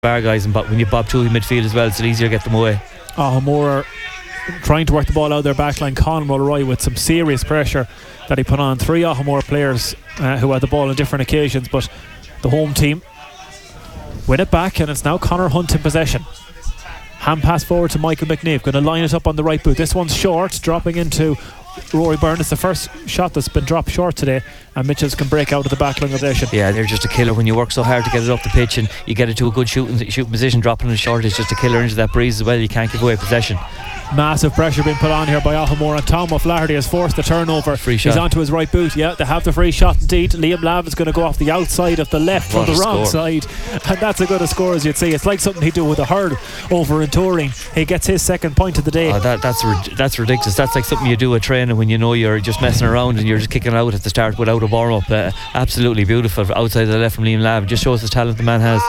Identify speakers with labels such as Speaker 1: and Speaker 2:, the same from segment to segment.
Speaker 1: bar guys, and when you Bob Toohey midfield as well, it's easier to get them away.
Speaker 2: Moore trying to work the ball out of their backline. Conor Mulroy with some serious pressure that he put on 3 Moore players who had the ball on different occasions, but the home team win it back, and it's now Conor Hunt in possession. Hand pass forward to Michael McNieve, going to line it up on the right boot. This one's short, dropping into Rory Byrne. It's the first shot that's been dropped short today, and Mitchells can break out of the backline possession.
Speaker 1: Yeah, they're just a killer when you work so hard to get it up the pitch and you get it to a good shooting position. Dropping it short is just a killer into that breeze as well. You can't give away possession.
Speaker 2: Massive pressure being put on here by Ahamore, and Tom O'Flaherty has forced the turnover.
Speaker 1: Free shot.
Speaker 2: He's onto his right boot. Yeah, they have the free shot indeed. Liam Lav is going to go off the outside of the left from the wrong side, and that's a good a score, as you'd see. It's like something he'd do with a hurl over in touring. He gets his second point of the day.
Speaker 1: That's ridiculous. That's like something you do at training when you know you're just messing around and you're just kicking out at the start without a bar up. Absolutely beautiful outside of the left from Liam Lav. Just shows the talent the man has.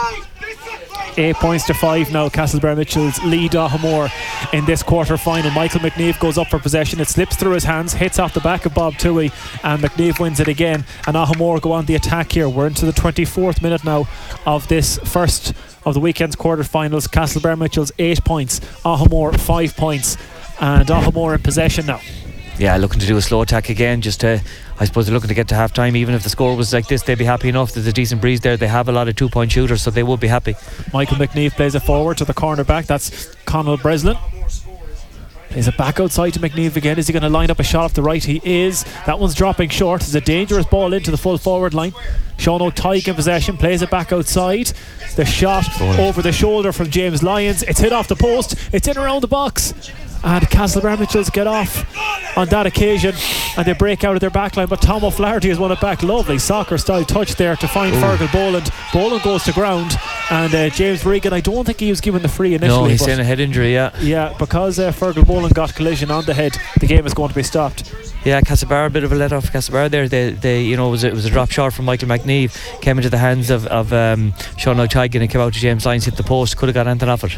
Speaker 2: 8 points to 5 now. Castlebar Mitchells lead Ahamore in this quarter final. Michael McNieve goes up for possession. It slips through his hands, hits off the back of Bob Toohey, and McNieve wins it again, and Ahamore go on the attack here. We're into the 24th minute now of this first of the weekend's quarter-finals. Castlebar Mitchells 8 points, Ahamore 5 points, and Ahamore in possession now.
Speaker 1: Yeah, looking to do a slow attack again, just I suppose they're looking to get to half time. Even if the score was like this, they'd be happy enough. There's a decent breeze there. They have a lot of 2-point shooters, so they would be happy.
Speaker 2: Michael McNieve plays it forward to the corner back. That's Conal Breslin. Plays it back outside to McNieve again. Is he going to line up a shot off the right? He is. That one's dropping short. It's a dangerous ball into the full forward line. Sean O'Tyke in possession, plays it back outside. The shot over the shoulder from James Lyons. It's hit off the post. It's in around the box. And Castlebar Mitchells get off on that occasion, and they break out of their backline, but Tom O'Flaherty has won it back. Lovely soccer style touch there to find Fergal Boland. Boland goes to ground, and James Regan, I don't think he was given the free initially.
Speaker 1: No, he's in a head injury.
Speaker 2: Yeah, because Fergal Boland got collision on the head, the game is going to be stopped.
Speaker 1: Yeah, Castlebar, a bit of a let off for Castlebar there. They it was a drop shot from Michael McNieve, came into the hands of Sean O'Tyke, and it came out to James Lyons, hit the post, could have got anything off it.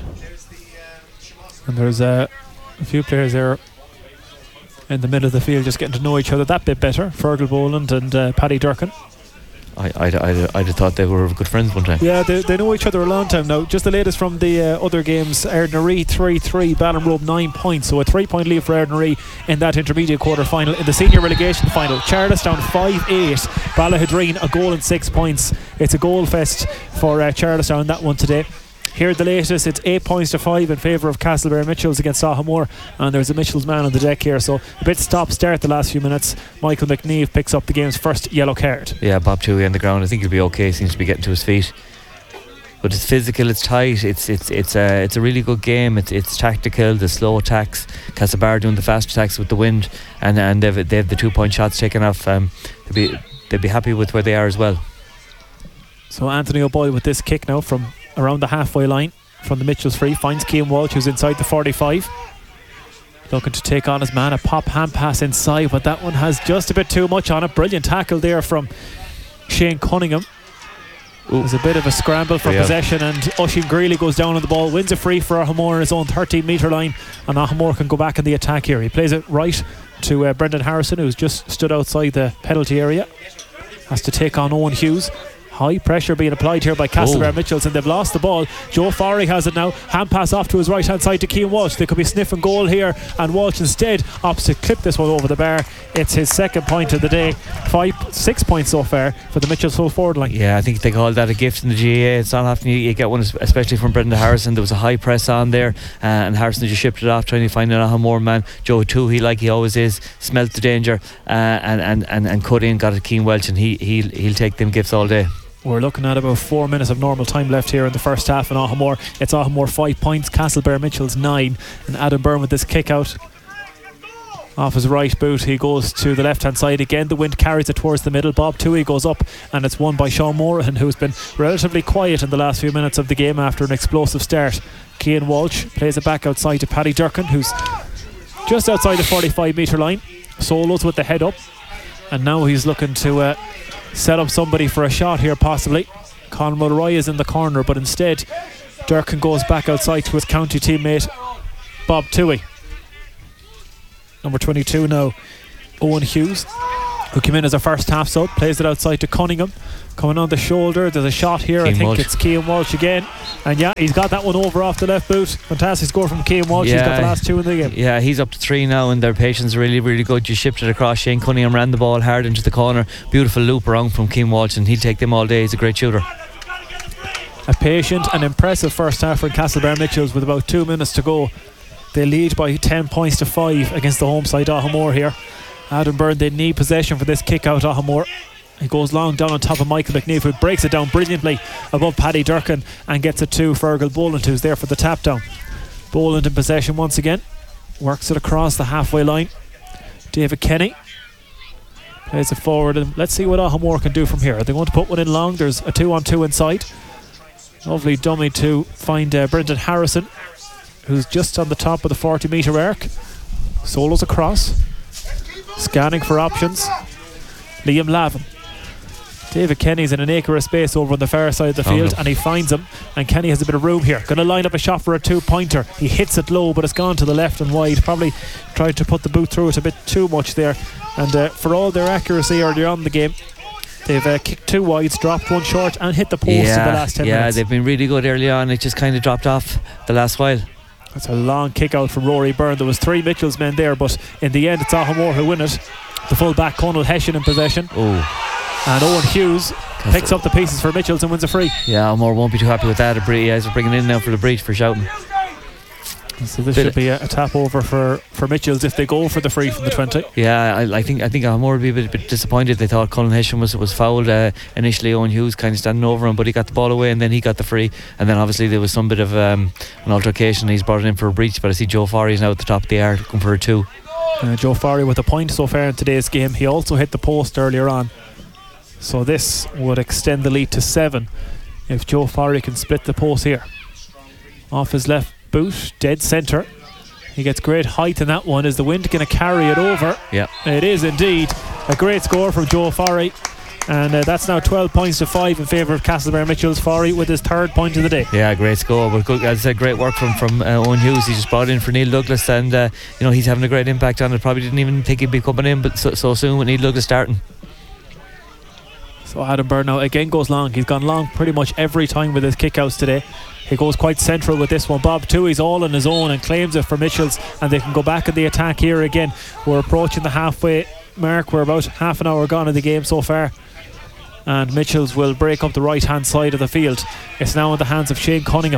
Speaker 2: And there's a few players there in the middle of the field just getting to know each other that bit better. Fergal Boland and Paddy Durkin.
Speaker 1: I'd have thought they were good friends one time.
Speaker 2: Yeah, they know each other a long time now. Just the latest from the other games. Ardnaree 3-3, Ballinrobe 9 points, so a 3-point lead for Ardnaree in that intermediate quarter final. In the senior relegation final, Charlestown 5-8, Ballahidreen a goal and 6 points. It's a goal fest for Charlestown, that one today. Here the latest, it's 8 points to 5 in favour of Castlebar Mitchells against Ahamore, and there's a Mitchells man on the deck here, so a bit stop-start the last few minutes. Michael McNieve picks up the game's first yellow card.
Speaker 1: Yeah, Bob Toohey on the ground. I think he'll be okay. Seems to be getting to his feet, but it's physical, it's tight, it's a really good game. It's tactical, the slow attacks. Castlebar doing the fast attacks with the wind, and they've the 2-point shots taken off. They'd be happy with where they are as well.
Speaker 2: So Anthony O'Boyle with this kick now from around the halfway line from the Mitchells free, finds Cian Walsh, who's inside the 45, looking to take on his man. A pop hand pass inside, but that one has just a bit too much on it. Brilliant tackle there from Shane Cunningham. There's a bit of a scramble for possession, and Oisin Greeley goes down on the ball, wins a free for Ahamore on his own 13 metre line, and Ahamore can go back in the attack here. He plays it right to Brendan Harrison, who's just stood outside the penalty area, has to take on Owen Hughes. High pressure being applied here by Castlebar Mitchells, and they've lost the ball. Joe Forry has it now. Hand pass off to his right hand side to Cian Walsh. They could be sniffing goal here, and Walsh instead opts to clip this one over the bar. It's his second point of the day. 6 points so far for the Mitchells full forward line. Yeah,
Speaker 1: I think they call that a gift in the GAA. It's not often you get one, especially from Brendan Harrison. There was a high press on there, and Harrison just shipped it off, trying to find an Ahamore man. Joe Toohey, like he always is, smelt the danger and cut in, got it Cian Welch, and he'll take them gifts all day.
Speaker 2: We're looking at about 4 minutes of normal time left here in the first half in Ahamore. It's Ahamore 5 points, Castlebar Mitchells 9, and Adam Byrne with this kick out off his right boot. He goes to the left hand side again. The wind carries it towards the middle. Bob Toohey goes up, and it's won by Sean Morahan, who's been relatively quiet in the last few minutes of the game after an explosive start. Cian Walsh plays it back outside to Paddy Durkin, who's just outside the 45 metre line. Solos with the head up, and now he's looking to set up somebody for a shot here possibly. Conor Mulroy is in the corner, but instead Durkin goes back outside to his county teammate Bob Toohey. Number 22 now, Owen Hughes. who came in as a first half sub, plays it outside to Cunningham. Coming on the shoulder, there's a shot here. I think it's Cian Walsh again. And yeah, he's got that one over off the left boot. Fantastic score from Cian Walsh. He's got the last two in the game.
Speaker 1: Yeah, he's up to 3 now, and their patience is really, really good. You shipped it across. Shane Cunningham ran the ball hard into the corner. Beautiful loop around from Cian Walsh, and he'll take them all day. He's a great shooter.
Speaker 2: A patient and impressive first half for Castlebar Mitchells with about 2 minutes to go. They lead by 10 points to 5 against the home side Ahamore here. Adam Byrne, they need possession for this kick out. Ahamore, he goes long down on top of Michael McNeef, who breaks it down brilliantly above Paddy Durkin and gets it to Fergal Boland, who's there for the tap down. Boland in possession once again, works it across the halfway line. David Kenny plays it forward, and let's see what Ahamore can do from here. Are they going to put one in long? There's a 2-on-2 inside. Lovely dummy to find Brendan Harrison, who's just on the top of the 40 metre arc. Solos across, scanning for options. Liam Lavin. David Kenny's in an acre of space over on the far side of the field, and he finds him, and Kenny has a bit of room here. Going to line up a shot for a 2-pointer. He hits it low, but it's gone to the left and wide. Probably tried to put the boot through it a bit too much there. And for all their accuracy earlier on in the game, they've kicked 2 wides, dropped 1 short, and hit the post in the last 10 minutes.
Speaker 1: Yeah, they've been really good early on. It just kind of dropped off the last while.
Speaker 2: That's a long kick out from Rory Byrne. There was 3 Mitchells men there, but in the end it's Ahamore who win it. The full back Conal Hessian in possession. And Owen Hughes picks up the pieces for Mitchells and wins a free.
Speaker 1: Yeah, Ahamore won't be too happy with that. They're bringing in now for the breach for shouting.
Speaker 2: So this should be a tap over for Mitchells if they go for the free from the 20.
Speaker 1: Yeah, I think Ahamore would be a bit disappointed. They thought Colin Hessian was fouled initially. Owen Hughes kind of standing over him, but he got the ball away and then he got the free, and then obviously there was some bit of an altercation. He's brought it in for a breach, but I see Joe Farry is now at the top of the arc looking for a 2.
Speaker 2: Joe Farry with a point so far in today's game. He also hit the post earlier on, so this would extend the lead to 7 if Joe Farry can split the post here. Off his left boot, dead centre. He gets great height in that one. Is the wind going to carry it over?
Speaker 1: Yeah,
Speaker 2: it is indeed. A great score from Joe Farry, and that's now 12 points to 5 in favour of Castlebar Mitchells. Farry with his 3rd point of the day. Yeah,
Speaker 1: great score, but good, as I said, great work from Owen Hughes. He just brought in for Neil Douglas, and he's having a great impact on it. Probably didn't even think he'd be coming in, but so soon with Neil Douglas starting.
Speaker 2: So Adam Byrne now again goes long. He's gone long pretty much every time with his kickouts today. He goes quite central with this one. Bob Toohey's all on his own and claims it for Mitchells, and they can go back in the attack here again. We're approaching the halfway mark. We're about half an hour gone in the game so far, and Mitchells will break up the right hand side of the field. It's now in the hands of Shane Cunningham.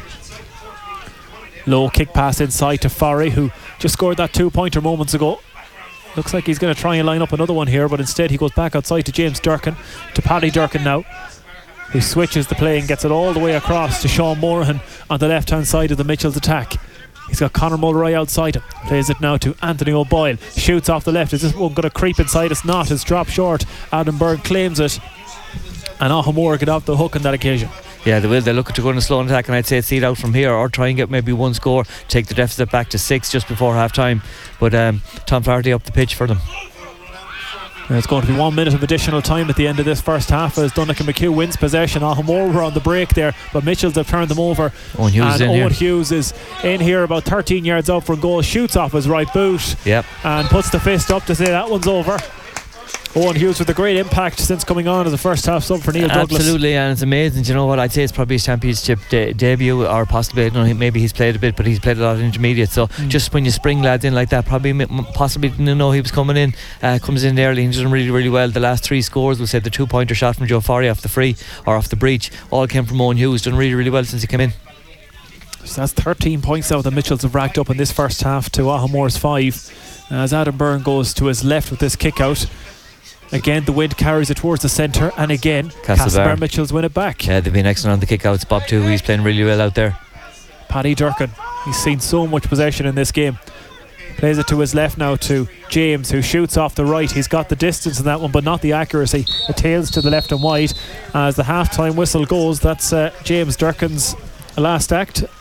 Speaker 2: Low kick pass inside to Farry, who just scored that 2-pointer moments ago. Looks like he's going to try and line up another one here, but instead he goes back outside to James Durkin, to Paddy Durkin now, who switches the play and gets it all the way across to Sean Morahan on the left hand side of the Mitchells attack. He's got Conor Mulroy outside him. Plays it now to Anthony O'Boyle. Shoots off the left. Is this one going to creep inside? It's not. It's dropped short. Adam Byrne claims it, and Ahamore get off the hook on that occasion.
Speaker 1: Yeah, they will. They're looking to go on a slow attack, and I'd say see it out from here, or try and get maybe 1 score, take the deficit back to 6 just before half time. But Tom Flaherty up the pitch for them.
Speaker 2: It's going to be 1 minute of additional time at the end of this first half as Dunica McHugh wins possession. Ahamore were on the break there, but Mitchells have turned them over.
Speaker 1: Owen
Speaker 2: Hughes is in here about 13 yards out from goal, shoots off his right boot, and puts the fist up to say that one's over. Owen Hughes with a great impact since coming on as a first half sub for Neil Douglas.
Speaker 1: Absolutely, and it's amazing. Do you know what? I'd say it's probably his championship debut, or possibly, I don't know, maybe he's played a bit, but he's played a lot of intermediate. So just when you spring lads in like that, possibly didn't know he was coming in, comes in early and does really, really well. The last 3 scores, we'll say the 2-pointer shot from Joe Farry off the free or off the breach, all came from Owen Hughes. Done really, really well since he came in.
Speaker 2: So that's 13 points now that Mitchells have racked up in this first half to Ahamore's 5. As Adam Byrne goes to his left with this kick out. Again, the wind carries it towards the centre, and again, Castlebar Mitchells win it back.
Speaker 1: Yeah, they've been excellent on the kick-outs. Bob too, he's playing really well out there.
Speaker 2: Paddy Durkin, he's seen so much possession in this game. Plays it to his left now to James, who shoots off the right. He's got the distance in that one, but not the accuracy. It tails to the left and wide. As the half-time whistle goes, that's James Durkin's last act.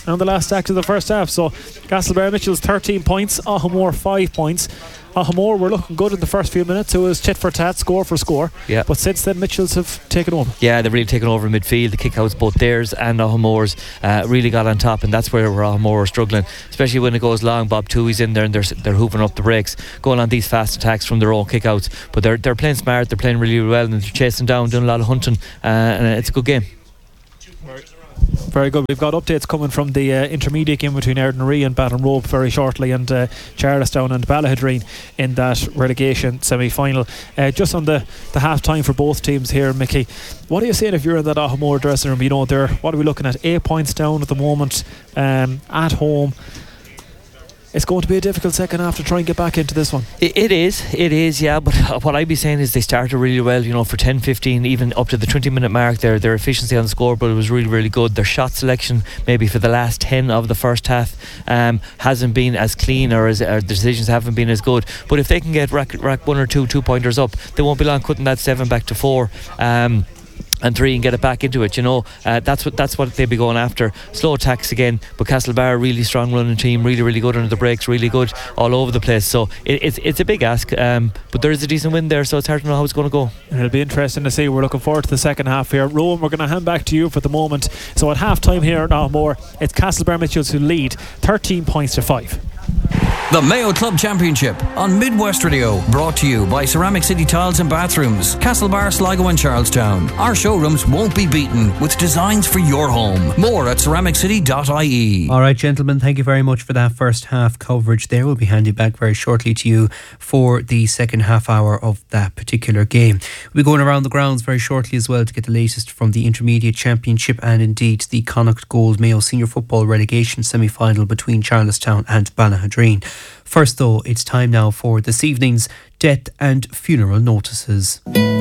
Speaker 2: and the last act of the first half. So Castlebar Mitchells 13 points, Ahamore 5 points. Ahamore were looking good in the first few minutes. It was tit for tat, score for score.
Speaker 1: Yeah.
Speaker 2: But since then, Mitchells have taken over.
Speaker 1: Yeah, they've really taken over in midfield. The kickouts, both theirs and Ahamore's, really got on top, and that's where Ahamore are struggling, especially when it goes long. Bob Toohey's in there and they're hooving up the breaks, going on these fast attacks from their own kickouts. But they're playing smart, they're playing really well, and they're chasing down, doing a lot of hunting, and it's a good game.
Speaker 2: Very good. We've got updates coming from the intermediate game between Ardnaree and Ballinrobe very shortly, and Charlestown and Ballahadreen in that relegation semi-final. Just on the half time for both teams here, Mickey, what are you saying if you're in that Ahamore dressing room? You know, what are we looking at? 8 points down at the moment, at home. It's going to be a difficult second half to try and get back into this one.
Speaker 1: It is, yeah. But what I'd be saying is they started really well, you know, for 10, 15, even up to the 20-minute mark. Their efficiency on the scoreboard was really, really good. Their shot selection, maybe for the last 10 of the first half, hasn't been as clean, or the decisions haven't been as good. But if they can get rack 1 or 2 pointers up, they won't be long cutting that 7 back to 4. And 3 and get it back into it, you know. That's what they'd be going after. Slow attacks again, but Castlebar, really strong running team, really, really good under the brakes, really good all over the place. So it's a big ask, but there is a decent win there, so it's hard to know how it's going to go.
Speaker 2: It'll be interesting to see. We're looking forward to the second half here. Rowan, we're going to hand back to you for the moment. So at half time here at Ahamore, it's Castlebar Mitchells who lead 13 points to 5.
Speaker 3: The Mayo Club Championship on Midwest Radio, brought to you by Ceramic City Tiles and Bathrooms, Castlebar, Sligo and Charlestown. Our showrooms won't be beaten with designs for your home. More at ceramiccity.ie.
Speaker 4: Alright gentlemen, thank you very much for that first half coverage there. We'll be handing back very shortly to you for the second half hour of that particular game. We'll be going around the grounds very shortly as well to get the latest from the Intermediate Championship and indeed the Connacht Gold Mayo Senior Football relegation semi-final between Charlestown and Ballahadreen. First though, it's time now for this evening's death and funeral notices.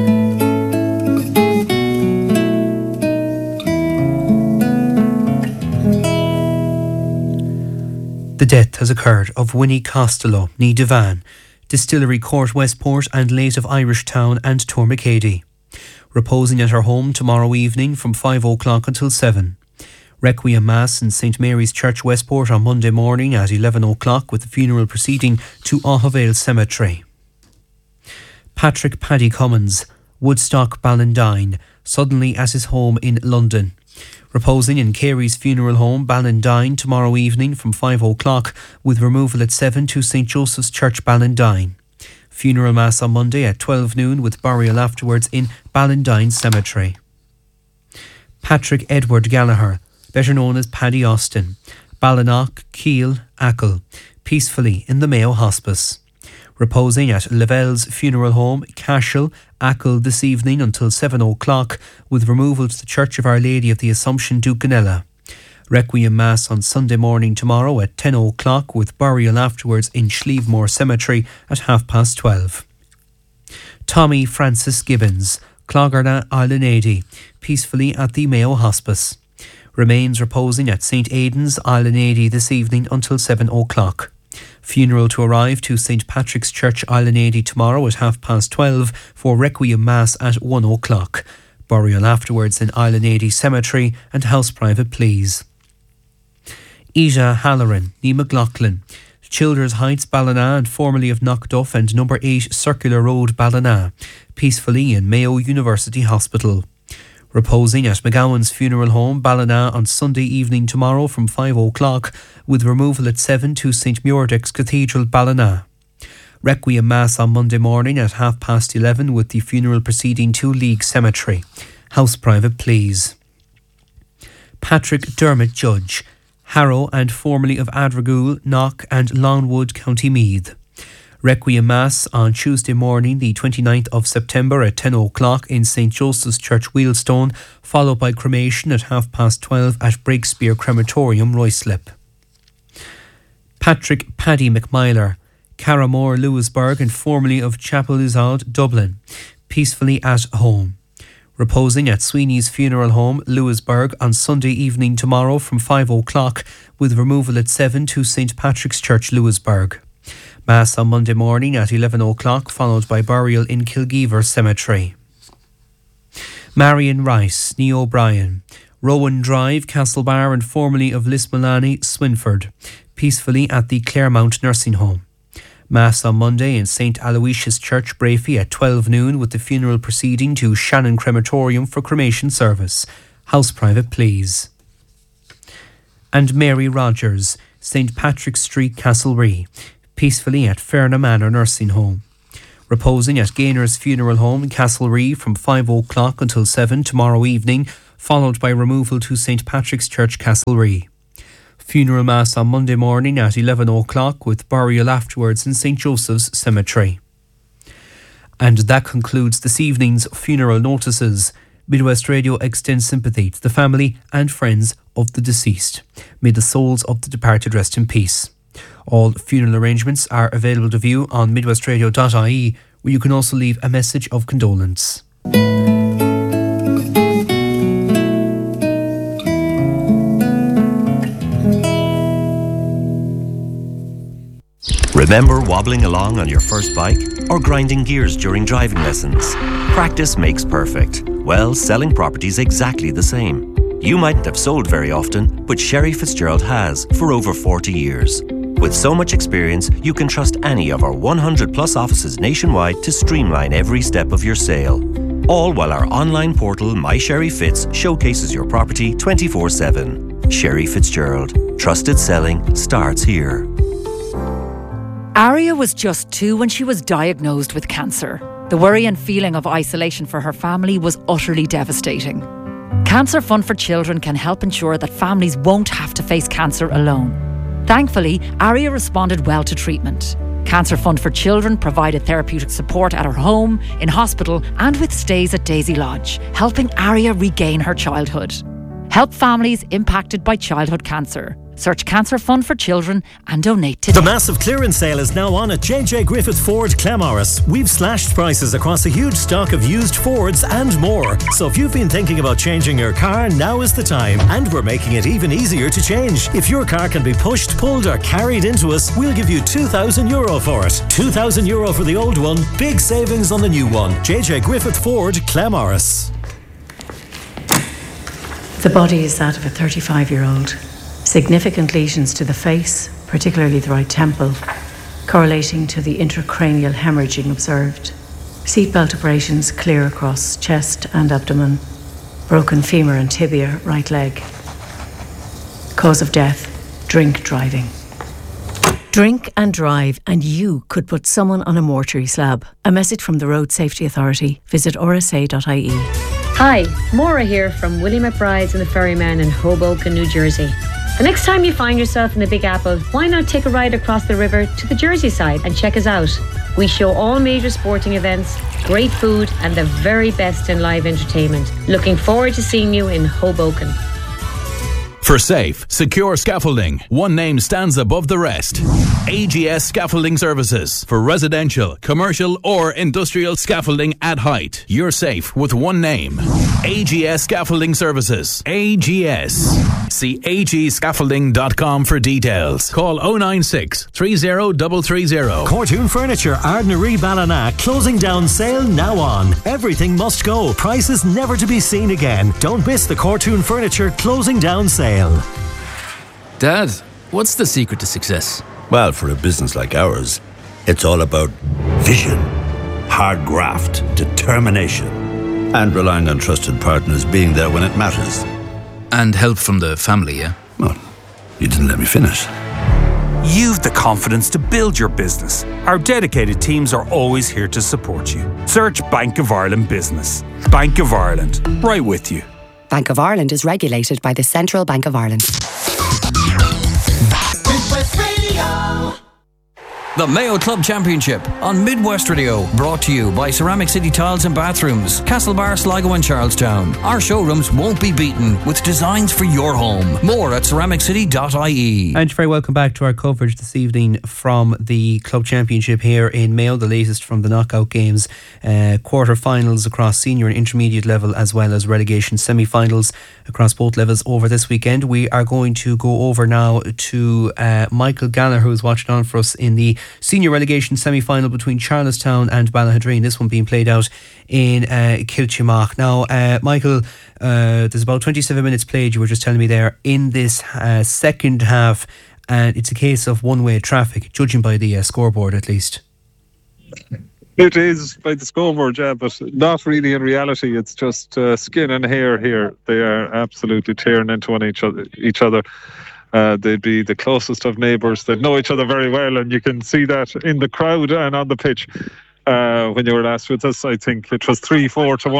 Speaker 4: The death has occurred of Winnie Costello, ní Devan, Distillery Court Westport and late of Irish Town and Tormacady. Reposing at her home tomorrow evening from 5 o'clock until 7. Requiem Mass in St Mary's Church Westport on Monday morning at 11 o'clock with the funeral proceeding to Auhavale Cemetery. Patrick Paddy Cummins, Woodstock Ballandine, suddenly at his home in London. Reposing in Carey's funeral home Ballandine tomorrow evening from 5 o'clock with removal at 7 to St Joseph's Church Ballandine. Funeral Mass on Monday at 12 noon with burial afterwards in Ballandine Cemetery. Patrick Edward Gallagher, better known as Paddy Austin, Ballinock, Keele, Achill, peacefully in the Mayo Hospice. Reposing at Lavelle's funeral home, Cashel, Achill this evening until 7 o'clock with removal to the Church of Our Lady of the Assumption, Duganella. Requiem Mass on Sunday morning tomorrow at 10 o'clock with burial afterwards in Schlievemore Cemetery at 12:30. Tommy Francis Gibbons, Clogherna, Island peacefully at the Mayo Hospice. Remains reposing at St Aidan's, Island this evening until 7 o'clock. Funeral to arrive to St Patrick's Church, Island tomorrow at 12:30 for Requiem Mass at 1 o'clock. Burial afterwards in Island Cemetery and house private please. Ija Halloran, ní McLaughlin, Childers Heights, Ballina and formerly of Knockduff and number 8 Circular Road, Ballina, peacefully in Mayo University Hospital. Reposing at McGowan's funeral home, Ballina, on Sunday evening tomorrow from 5 o'clock with removal at 7 to St Muirdick's Cathedral, Ballina. Requiem Mass on Monday morning at 11:30 with the funeral proceeding to League Cemetery. House private please. Patrick Dermot Judge, Harrow and formerly of Adragool, Knock and Longwood, County Meath. Requiem Mass on Tuesday morning, the 29th of September at 10 o'clock in St Joseph's Church, Wheelstone, followed by cremation at 12:30 at Breakspear Crematorium, Ruislip. Patrick Paddy McMyler, Carramore, Lewisburg and formerly of Chapel Isolde, Dublin, peacefully at home. Reposing at Sweeney's funeral home, Lewisburg, on Sunday evening tomorrow from 5 o'clock with removal at 7 to St Patrick's Church, Lewisburg. Mass on Monday morning at 11 o'clock followed by burial in Kilgeever Cemetery. Marion Rice, ní O'Brien, Rowan Drive, Castlebar and formerly of Lismolany, Swinford, peacefully at the Claremont Nursing Home. Mass on Monday in St Aloysius Church, Brafey at 12 noon with the funeral proceeding to Shannon Crematorium for cremation service. House private, please. And Mary Rogers, St Patrick's Street, Castlerea, peacefully at Ferna Manor Nursing Home. Reposing at Gaynor's Funeral Home in Castlerea from 5 o'clock until 7 tomorrow evening, followed by removal to St Patrick's Church, Castlerea. Funeral Mass on Monday morning at 11 o'clock with burial afterwards in St Joseph's Cemetery. And that concludes this evening's funeral notices. Midwest Radio extends sympathy to the family and friends of the deceased. May the souls of the departed rest in peace. All funeral arrangements are available to view on midwestradio.ie, where you can also leave a message of condolence.
Speaker 5: Remember wobbling along on your first bike or grinding gears during driving lessons? Practice makes perfect. Well, selling property's exactly the same. You mightn't have sold very often, but Sherry Fitzgerald has for over 40 years. With so much experience, you can trust any of our 100 plus offices nationwide to streamline every step of your sale. All while our online portal, My Sherry Fitz, showcases your property 24/7. Sherry Fitzgerald. Trusted selling starts here.
Speaker 6: Aria was just 2 when she was diagnosed with cancer. The worry and feeling of isolation for her family was utterly devastating. Cancer Fund for Children can help ensure that families won't have to face cancer alone. Thankfully, Aria responded well to treatment. Cancer Fund for Children provided therapeutic support at her home, in hospital and with stays at Daisy Lodge, helping Aria regain her childhood. Help families impacted by childhood cancer. Search Cancer Fund for Children and donate today.
Speaker 7: The massive clearance sale is now on at JJ Griffith Ford Clamorris. We've slashed prices across a huge stock of used Fords and more. So if you've been thinking about changing your car, now is the time. And we're making it even easier to change. If your car can be pushed, pulled or carried into us, we'll give you €2,000 for it. €2,000 for the old one, big savings on the new one. JJ Griffith Ford Clamorris.
Speaker 8: The body is that of a 35-year-old. Significant lesions to the face, particularly the right temple, correlating to the intracranial hemorrhaging observed. Seatbelt abrasions clear across chest and abdomen. Broken femur and tibia, right leg. Cause of death, drink driving. Drink and drive, and you could put someone on a mortuary slab. A message from the Road Safety Authority. Visit rsa.ie.
Speaker 9: Hi, Maura here from Willie McBride's and the Ferryman in Hoboken, New Jersey. The next time you find yourself in the Big Apple, why not take a ride across the river to the Jersey side and check us out? We show all major sporting events, great food and the very best in live entertainment. Looking forward to seeing you in Hoboken.
Speaker 10: For safe, secure scaffolding, one name stands above the rest. AGS Scaffolding Services. For residential, commercial or industrial scaffolding at height. You're safe with one name. AGS Scaffolding Services. AGS. See agscaffolding.com for details. Call 096 30330.
Speaker 7: Cortoon Furniture, Ardnaree Ballina, closing down sale now on. Everything must go. Prices never to be seen again. Don't miss the Cortoon Furniture closing down sale.
Speaker 11: Dad, what's the secret to success?
Speaker 12: Well, for a business like ours, it's all about vision, hard graft, determination, and relying on trusted partners being there when it matters.
Speaker 11: And help from the family, yeah?
Speaker 12: Well, you didn't let me finish.
Speaker 13: You've the confidence to build your business. Our dedicated teams are always here to support you. Search Bank of Ireland Business. Bank of Ireland, right with you.
Speaker 14: Bank of Ireland is regulated by the Central Bank of Ireland.
Speaker 3: The Mayo Club Championship on Midwest Radio, brought to you by Ceramic City Tiles and Bathrooms, Castlebar, Sligo and Charlestown. Our showrooms won't be beaten with designs for your home. More at ceramiccity.ie.
Speaker 4: And you're very welcome back to our coverage this evening from the Club Championship here in Mayo, the latest from the knockout games, quarter-finals across senior and intermediate level, as well as relegation semi-finals. across both levels over this weekend. We are going to go over now to Michael Gallagher, who is watching on for us in the senior relegation semi-final between Charlestown and Ballahadreen. This one being played out in Kiltimagh. Now, Michael, there's about 27 minutes played, you were just telling me there, in this second half, and it's a case of one-way traffic, judging by the scoreboard at least.
Speaker 15: It is by the scoreboard, yeah, but not really in reality. It's just skin and hair here. They are absolutely tearing into each other. They'd be the closest of neighbours. They know each other very well, and you can see that in the crowd and on the pitch. When you were last with us, I think it was 3-4 to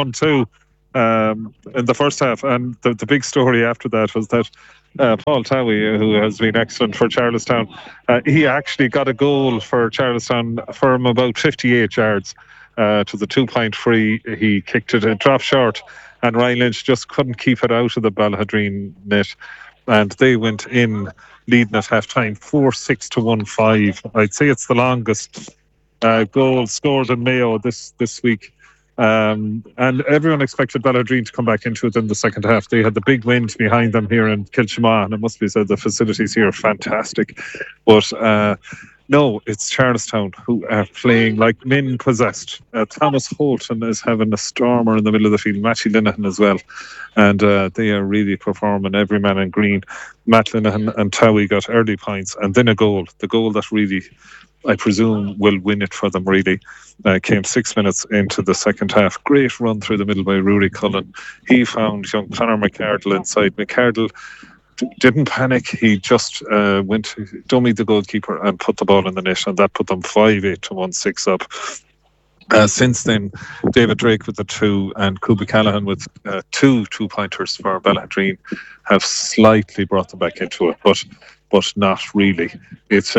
Speaker 15: 1-2 in the first half. And the big story after that was that Paul Towie, who has been excellent for Charlestown, he actually got a goal for Charlestown from about 58 yards to the 2-point free. He kicked it, it dropped short, and Ryan Lynch just couldn't keep it out of the Ballahadreen net. And they went in leading at half-time 4-6 to 1-5. I'd say it's the longest goal scored in Mayo this week. And everyone expected Ballahadreen to come back into it in the second half. They had the big wind behind them here in Kiltimagh, and it must be said the facilities here are fantastic. But no, it's Charlestown who are playing like men possessed. Thomas Holton is having a stormer in the middle of the field, Matty Linehan as well, and they are really performing, every man in green. Matt Linehan and Towie got early points, and then the goal that really, I presume, will win it for them, really. Came 6 minutes into the second half. Great run through the middle by Rory Cullen. He found young Conor McArdle inside. McArdle didn't panic. He just went, dummied the goalkeeper and put the ball in the net, and that put them 5-8 to 1-6 up. Since then, David Drake with the 2 and Kuba Callahan with 2-pointers for Ballahadreen have slightly brought them back into it, but not really. It's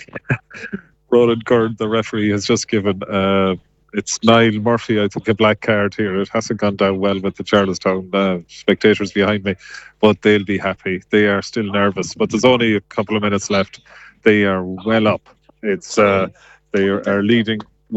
Speaker 15: Roland Gurd, the referee, has just given it's Niall Murphy, I think, a black card here. It hasn't gone down well with the Charlestown spectators behind me, but they'll be happy. They are still nervous, but there's only a couple of minutes left. They are well up. It's they are leading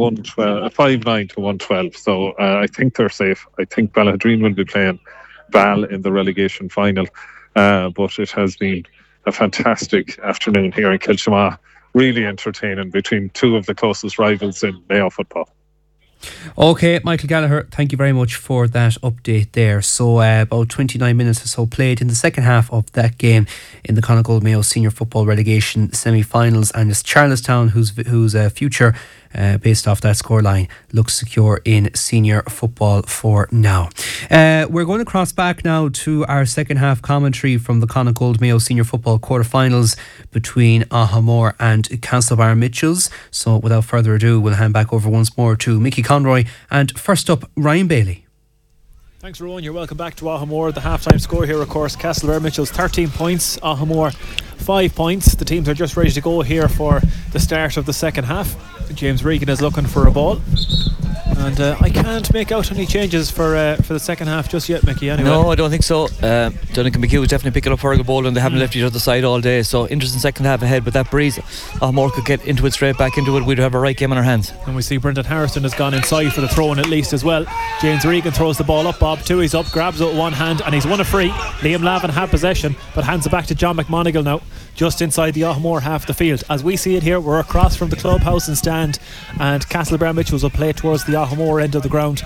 Speaker 15: 5-9 to 1-12. So I think they're safe. I think Ballahadreen will be playing Ball in the relegation final, but it has been a fantastic afternoon here in Kiltimagh. Really entertaining between two of the closest rivals in Mayo football.
Speaker 4: Okay, Michael Gallagher, thank you very much for that update there. So about 29 minutes or so played in the second half of that game in the Connacht Mayo Senior Football Relegation semi-finals, and it's Charlestown whose future, based off that scoreline, looks secure in senior football for now. We're going to cross back now to our second half commentary from the Connacht Mayo Senior Football quarterfinals between Ahamore and Castlebar Mitchells. So without further ado, we'll hand back over once more to Mickey Conroy, and first up, Ryan Bailey.
Speaker 2: Thanks, Rowan. You're welcome back to Ahamore. The half-time score here, of course, Castlebar Mitchells 13 points, Ahamore 5 points. The teams are just ready to go here for the start of the second half. James Regan is looking for a ball, and I can't make out any changes for the second half just yet, Mickey. Anyway,
Speaker 1: no, I don't think so. Duncan McHugh is definitely picking up Fergal Bowl, and they haven't left each other side all day, so interesting second half ahead. But that breeze, Ahamore could get into it, straight back into it. We'd have a right game on our hands.
Speaker 2: And we see Brendan Harrison has gone inside for the throw in at least as well. James Regan throws the ball up, Bob Tuohy's up, grabs it with one hand, and he's won a free. Liam Lavin had possession, but hands it back to John McMonigal now, just inside the Ahamore half of the field. As we see it here, we're across from the clubhouse and stand, and Castlebar Mitchells will play towards the Ahamore end of the ground.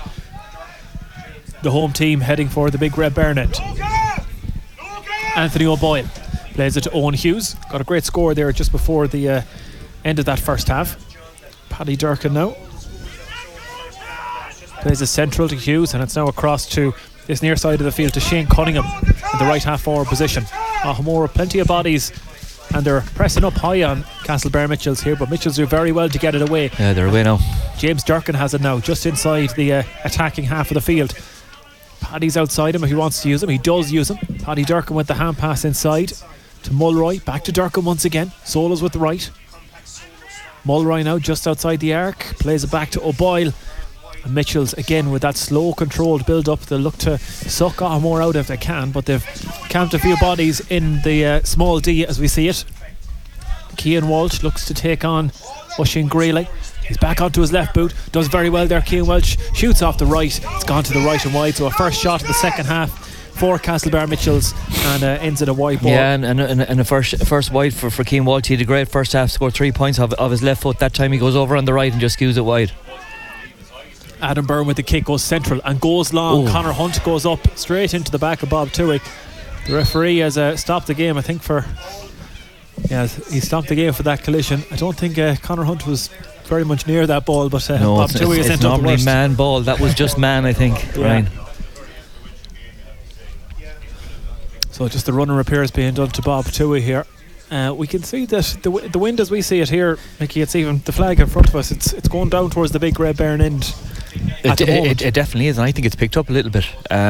Speaker 2: The home team heading for the big red baronet. Anthony O'Boyle plays it to Owen Hughes. Got a great score there just before the end of that first half. Paddy Durkin now plays it central to Hughes, and it's now across to this near side of the field to Shane Cunningham in the right half forward position. Ahamore plenty of bodies, and they're pressing up high on Castlebar Mitchells here, but Mitchells do very well to get it away.
Speaker 1: Yeah, they're away now.
Speaker 2: James Durkin has it now just inside the attacking half of the field. Paddy's outside him if he wants to use him. He does use him. Paddy Durkin with the hand pass inside to Mulroy. Back to Durkin once again. Solas with the right. Mulroy now just outside the arc. Plays it back to O'Boyle. And Mitchells again with that slow controlled build up. They'll look to suck Ahamore out if they can, but they've camped a few bodies in the small D as we see it. Cian Walsh looks to take on Oisin Greeley. He's back onto his left boot, does very well there. Cian Walsh shoots off the right, it's gone to the right and wide, so a first shot of the second half for Castlebar Mitchells, and ends in a wide ball.
Speaker 1: Yeah, and a first wide for Cian Walsh. He had a great first half, scored 3 points of his left foot. That time he goes over on the right and just skews it wide.
Speaker 2: Adam Byrne with the kick goes central and goes long.
Speaker 1: Oh.
Speaker 2: Conor Hunt goes up straight into the back of Bob Toohey. The referee has stopped the game, I think, he stopped the game for that collision. I don't think Conor Hunt was very much near that ball, but
Speaker 1: no,
Speaker 2: Bob Toohey has ended up the
Speaker 1: normally
Speaker 2: worst.
Speaker 1: man ball. That was just man, I think.
Speaker 2: Yeah.
Speaker 1: Ryan.
Speaker 2: So just the run and repairs being done to Bob Toohey here. We can see that the wind as we see it here, Mickey, it's even the flag in front of us, it's going down towards the big Red Bairn end.
Speaker 1: It definitely is, and I think it's picked up a little bit.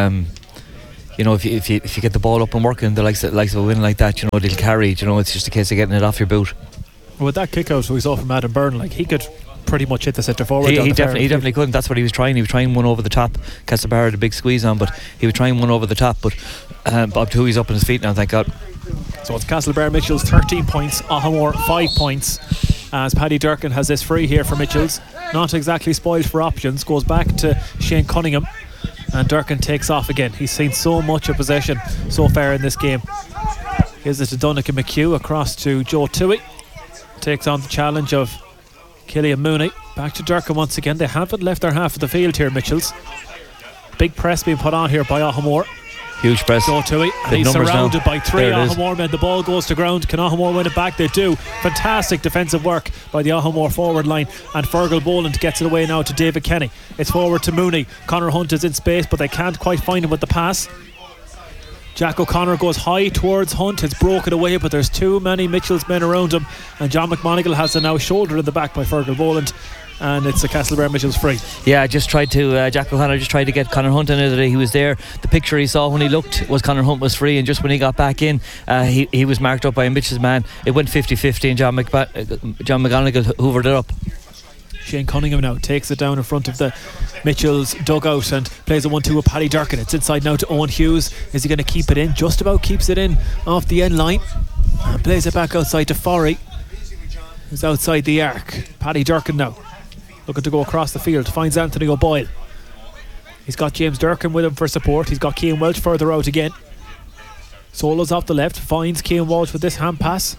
Speaker 1: You know, if you get the ball up and working, the likes of a win like that, you know, they'll carry. You know, it's just a case of getting it off your boot.
Speaker 2: With that kick out we saw from Adam Byrne, like, he could pretty much hit the centre forward.
Speaker 1: He definitely couldn't. That's what he was trying. He was trying one over the top. Castlebar had a big squeeze on, but he was trying one over the top. But Bob Toohey's up on his feet now, thank God.
Speaker 2: So it's Castlebar Mitchells 13 points, Ahamore 5 points, as Paddy Durkin has this free here for Mitchells. Not exactly spoiled for options. Goes back to Shane Cunningham, and Durkin takes off again. He's seen so much of possession so far in this game. Gives it to Donnacha McHugh across to Joe Toohey. Takes on the challenge of Killian Mooney. Back to Durkin once again. They haven't left their half of the field here, Mitchells. Big press being put on here by Ahamore.
Speaker 1: Huge press.
Speaker 2: Joe Toohey, and he's surrounded by 3 Ahamore men. The ball goes to ground. Can Ahamore win it back? They do. Fantastic defensive work by the Ahamore forward line, and Fergal Boland gets it away now to David Kenny. It's forward to Mooney. Conor Hunt is in space, but they can't quite find him with the pass. Jack O'Connor goes high towards Hunt. It's broken away, but there's too many Mitchells men around him, and John McMonigal has it now shouldered in the back by Fergal Boland, and it's a Castlebar Mitchells free.
Speaker 1: Yeah, Jack O'Connor just tried to get Conor Hunt in it. He was there. The picture he saw when he looked was Conor Hunt was free, and just when he got back in, he was marked up by a Mitchells man. It went 50-50, and John McGonigal hoovered it up.
Speaker 2: Shane Cunningham now takes it down in front of the Mitchells dugout and plays a 1-2 with Paddy Durkin. It's inside now to Owen Hughes. Is he going to keep it in? Just about keeps it in off the end line and plays it back outside to Forry, who's outside the arc. Paddy Durkin now looking to go across the field, finds Anthony O'Boyle. He's got James Durkin with him for support. He's got Cian Welch further out again. Solos off the left, finds Cian Walsh with this hand pass.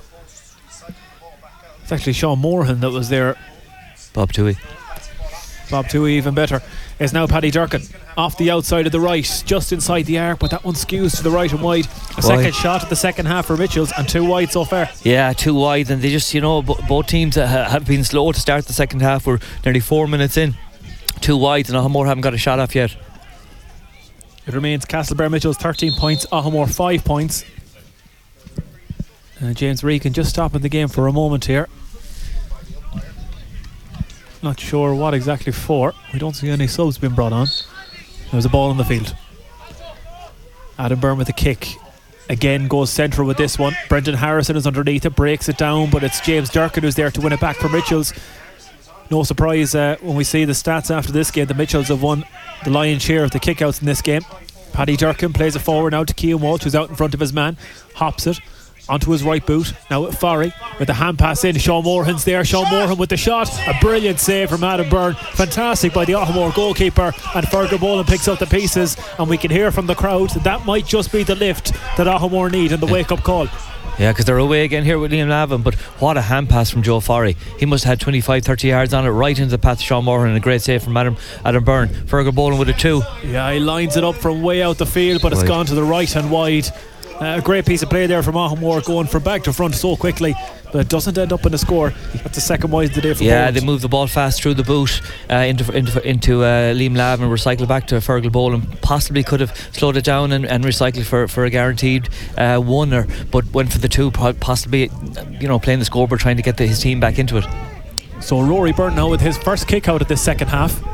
Speaker 2: It's actually Sean Moorhan that was there.
Speaker 1: Bob Toohey even better. It's now Paddy Durkin off the outside of the right, just inside the arc, but that one skews to the right and wide. Second shot of the second half for Mitchells, and 2 wide so far. Yeah, 2 wide, and they just, you know, both teams have been slow to start the second half. We're nearly 4 minutes in. 2 wide, and Ahamore haven't got a shot off yet. It remains Castlebar Mitchells 13 points, Ahamore 5 points. James Regan just stopping the game for a moment here. Not sure what exactly for. We don't see any subs being brought on. There's a ball on the field. Adam Byrne with a kick. Again goes central with this one. Brendan Harrison is underneath it, breaks it down, but it's James Durkin who's there to win it back for Mitchells. No surprise when we see the stats after this game. The Mitchells have won the lion's share of the kickouts in this game. Paddy Durkin plays it forward now to Cian Walsh, who's out in front of his man. Hops it onto his right boot. Now with Forry with the hand pass in. Sean Moorhan's there. Sean Moorhan with the shot. A brilliant save from Adam Byrne. Fantastic by the Ahamore goalkeeper. And Fergal Boland picks up the pieces. And we can hear from the crowd that might just be the lift that Ahamore need and the wake up call. Yeah, because they're away again here with Liam Lavin, but what a hand pass from Joe Forry. He must have had 25-30 yards on it, right into the path of Sean Moorhan, and a great save from Adam Byrne. Fergal Boland with it too. Yeah, he lines it up from way out the field, but it's gone to the right and wide. A great piece of play there from Ahamore, going from back to front so quickly, but it doesn't end up in a score. That's the second wide of the day for Boland. They moved the ball fast through the boot into Liam Lavin, and recycled back to Fergal Boland. Possibly could have slowed it down and recycled for a guaranteed one, but went for the 2, possibly, you know, playing the scoreboard, trying to get his team back into it. So Rory Byrne now with his first kick out of this second half.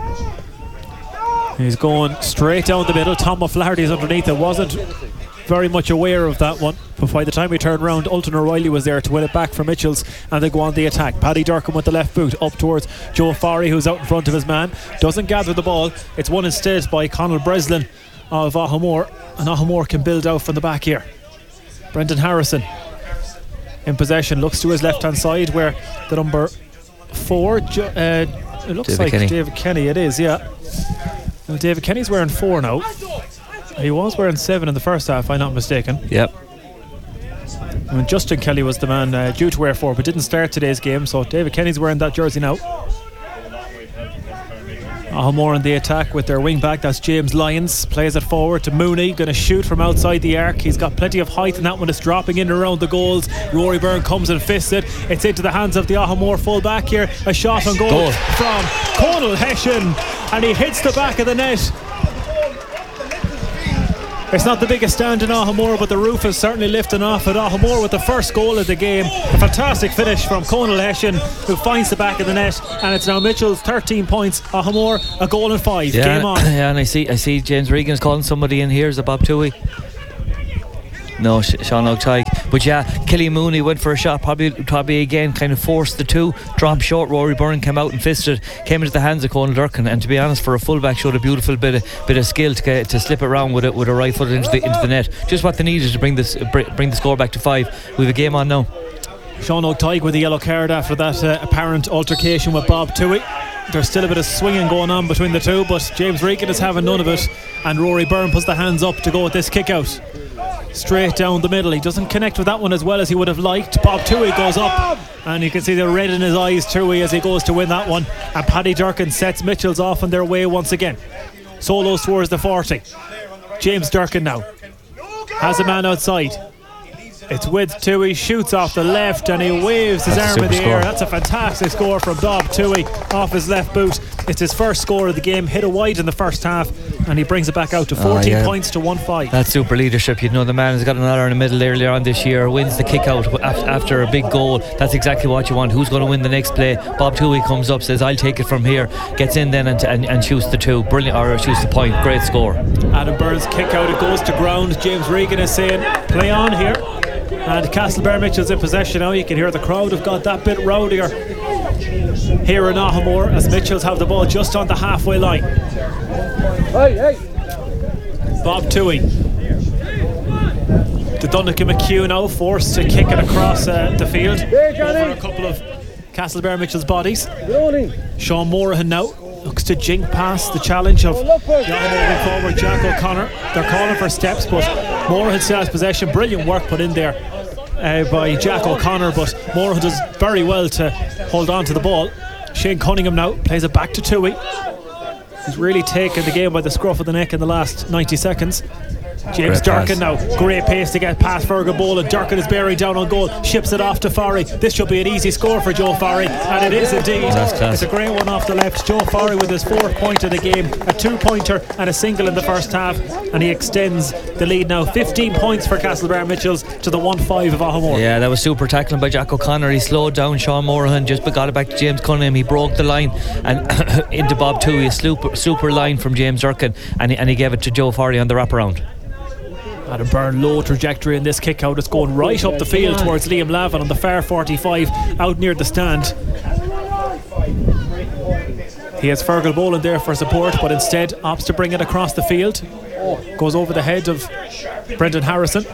Speaker 1: He's going straight down the middle. Tom O'Flaherty is underneath. It wasn't very much aware of that one, but by the time we turned round, Ultan O'Reilly was there to win it back for Mitchells, and they go on the attack. Paddy Durkin with the left boot up towards Joe Forry, who's out in front of his man, doesn't gather the ball. It's won instead by Conal Breslin of Ahamore, and Ahamore can build out from the back here. Brendan Harrison in possession, looks to his left hand side where the number 4 it looks David like Kenny. David Kenny, it is, yeah. Well, David Kenny's wearing 4 now.
Speaker 2: He was wearing 7 in the first half, if I'm not mistaken.
Speaker 1: Yep.
Speaker 2: I mean, Justin Kelly was the man due to wear 4, but didn't start today's game, so David Kenny's wearing that jersey now. Ahamore in the attack with their wing back, that's James Lyons. Plays it forward to Mooney, going to shoot from outside the arc. He's got plenty of height, and that one is dropping in around the goals. Rory Byrne comes and fists it. It's into the hands of the Ahamore full back here. A shot on goal from Conal Hession, and he hits the back of the net. It's not the biggest stand in Ahamore, but the roof is certainly lifting off at Ahamore with the first goal of the game. A fantastic finish from Conal Hession, who finds the back of the net, and it's now Mitchell's 13 points, Ahamore a goal and 5. Game on.
Speaker 1: Yeah, and I see James Regan's calling somebody in here. Is it Bob Toohey? No, Sean O'Tyke. But yeah, Killian Mooney went for a shot, probably again kind of forced the 2, dropped short. Rory Byrne came out and fisted, came into the hands of Conal Durkin, and to be honest, for a fullback, showed a beautiful bit of skill to slip it around with a right foot into the net. Just what they needed to bring the score back to 5. We have a game on now.
Speaker 2: Sean O'Tyke with a yellow card after that apparent altercation with Bob Toohey. There's still a bit of swinging going on between the two, but James Regan is having none of it, and Rory Byrne puts the hands up to go with this kick out. Straight down the middle. He doesn't connect with that one as well as he would have liked. Bob Toohey goes up, and you can see the red in his eyes, Toohey, as he goes to win that one. And Paddy Durkin sets Mitchells off on their way once again. Solos towards the 40. James Durkin now has a man outside. It's with Toohey, shoots off the left, and he waves his arm in the air. That's a fantastic score from Bob Toohey off his left boot. It's his first score of the game, hit a wide in the first half, and he brings it back out to 14 points to 1-5.
Speaker 1: That's super leadership. You know, the man has got another in the middle earlier on this year, wins the kick out after a big goal. That's exactly what you want. Who's going to win the next play? Bob Toohey comes up, says I'll take it from here, gets in then and shoots the 2. Brilliant, or shoots the point. Great score.
Speaker 2: Adam Burns kick out, it goes to ground. James Regan is saying play on here, and Castlebar Mitchell's in possession now. You can hear the crowd have got that bit rowdier here in Ahamore as Mitchells have the ball just on the halfway line. Bob Toohey to Dundalkin McHugh now, forced to kick it across the field over a couple of Castlebar Mitchell's bodies. Sean Morahan now looks to jink past the challenge of the moving forward Jack O'Connor. They're calling for steps, but Morahan still has possession. Brilliant work put in there by Jack O'Connor, but Morahan does very well to hold on to the ball. Shane Cunningham now plays it back to Toohey. He's really taken the game by the scruff of the neck in the last 90 seconds. James Durkin now, great pace to get past Fergal Boland. Durkin is bearing down on goal, ships it off to Farry. This should be an easy score for Joe Farry, and it is indeed. It's a great one off the left. Joe Farry with his 4th point of the game, a 2-pointer and a single in the first half, and he extends the lead now. 15 points for Castlebar Mitchells to the 1-5 of Ahamore.
Speaker 1: Yeah, that was super tackling by Jack O'Connor. He slowed down Sean Morahan, just got it back to James Cunningham. He broke the line and into Bob Toohey, a super line from James Durkin, and he gave it to Joe Farry on the wraparound.
Speaker 2: Adam Byrne, low trajectory in this kick out. It's going right up the field towards Liam Lavin on the far 45, out near the stand. He has Fergal Boland there for support, but instead opts to bring it across the field. Goes over the head of Brendan Harrison.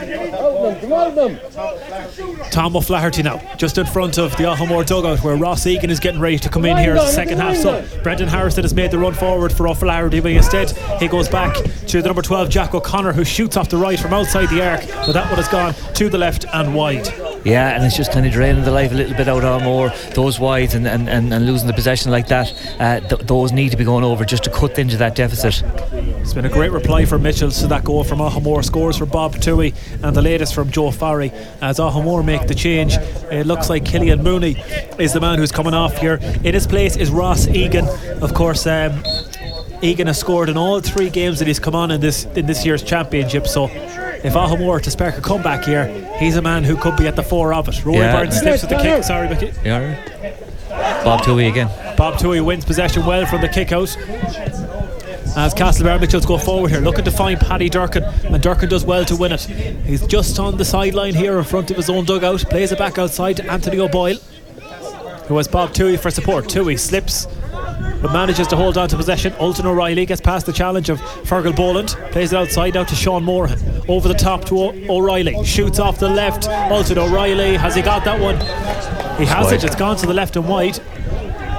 Speaker 2: Tom O'Flaherty now, just in front of the Ahamore dugout, where Ross Egan is getting ready to come in here in the second half. So Brendan Harrison has made the run forward for O'Flaherty, but instead he goes back to the number 12 Jack O'Connor, who shoots off the right from outside the arc, but that one has gone to the left and wide.
Speaker 1: Yeah, and it's just kind of draining the life a little bit out of Ahamore. Those wides and losing the possession like that, those need to be going over just to cut into that deficit.
Speaker 2: It's been a great reply for Mitchells to that goal from Ahamore. Scores for Bob Toohey and the latest from Joe Farry as Ahamore make the change. It looks like Killian Mooney is the man who's coming off here. In his place is Ross Egan. Of course, Egan has scored in all 3 games that he's come on in this year's championship, so if Ahamore to spark a comeback here, he's a man who could be at the fore of it. Rory Byrne slips with the kick. Sorry, Mickey.
Speaker 1: Yeah, Bob Toohey again.
Speaker 2: Bob Toohey wins possession well from the kick out as Castlebar Mitchells go forward here, looking to find Paddy Durkin, and Durkin does well to win it. He's just on the sideline here in front of his own dugout, plays it back outside to Anthony O'Boyle, who has Bob Toohey for support. Toohey slips but manages to hold on to possession. Ulton O'Reilly gets past the challenge of Fergal Boland, plays it outside now to Sean Morahan, over the top to O'Reilly, shoots off the left. Ulton O'Reilly, has he got that one? He has it, it's gone to the left and wide.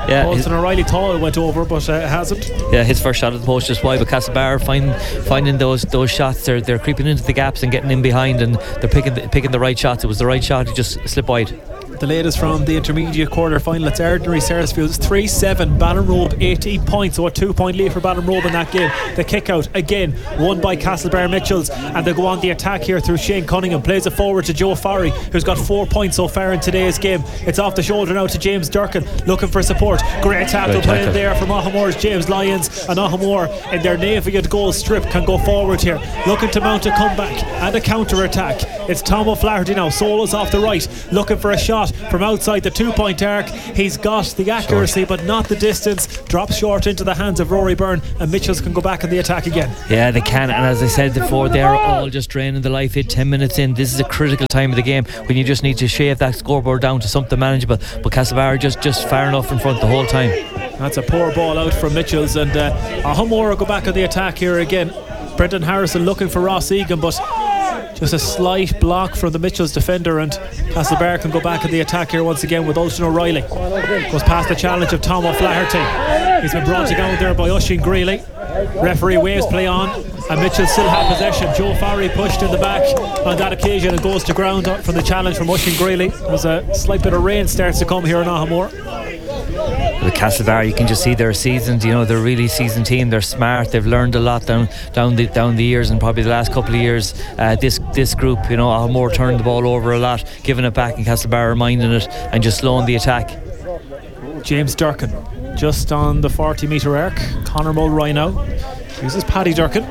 Speaker 1: Yeah,
Speaker 2: Bolton O'Reilly thought it went over, but it hasn't.
Speaker 1: Yeah, his first shot at the post just wide, but Castlebar finding those shots. They're creeping into the gaps and getting in behind, and they're picking the right shots. It was the right shot. He just slipped wide.
Speaker 2: The latest from the intermediate quarter final, it's Ardnary Sarsfields 3-7, Ballinrobe 18 points, so a 2-point lead for Ballinrobe in that game. The kick out again won by Castlebar Mitchells, and they go on the attack here through Shane Cunningham, plays it forward to Joe Farry, who's got 4 points so far in today's game. It's off the shoulder now to James Durkin, looking for support. Great tackle playing there from Ohamore's James Lyons, and Ohamore in their Navigate goal strip can go forward here, looking to mount a comeback and a counter attack. It's Tom O'Flaherty now, solos off the right, looking for a shot from outside the 2-point arc. He's got the accuracy but not the distance, drops short into the hands of Rory Byrne, and Mitchells can go back in the attack again.
Speaker 1: Yeah, they can, and as I said before, they're all just draining the life hit 10 minutes in. This is a critical time of the game when you just need to shave that scoreboard down to something manageable, but Castlebar are just far enough in front the whole time.
Speaker 2: That's a poor ball out from Mitchells, and Ohamore go back on the attack here again. Brendan Harrison looking for Ross Egan, but just a slight block from the Mitchells defender, and Castlebar can go back in the attack here once again with Ulster O'Reilly. Goes past the challenge of Tom O'Flaherty. He's been brought to ground there by Oisin Greeley. Referee waves play on, and Mitchell still have possession. Joe Farry pushed in the back on that occasion and goes to ground from the challenge from Oisin Greeley. There's a slight bit of rain starts to come here in Ohamore.
Speaker 1: With Castlebar, you can just see they're seasoned. You know, they're a really seasoned team. They're smart. They've learned a lot down the years, and probably the last couple of years. This group, you know, Ohamore turning the ball over a lot, giving it back, and Castlebar reminding it and just slowing the attack.
Speaker 2: James Durkin just on the 40-metre arc. Conor Mulroy now uses Paddy Durkin,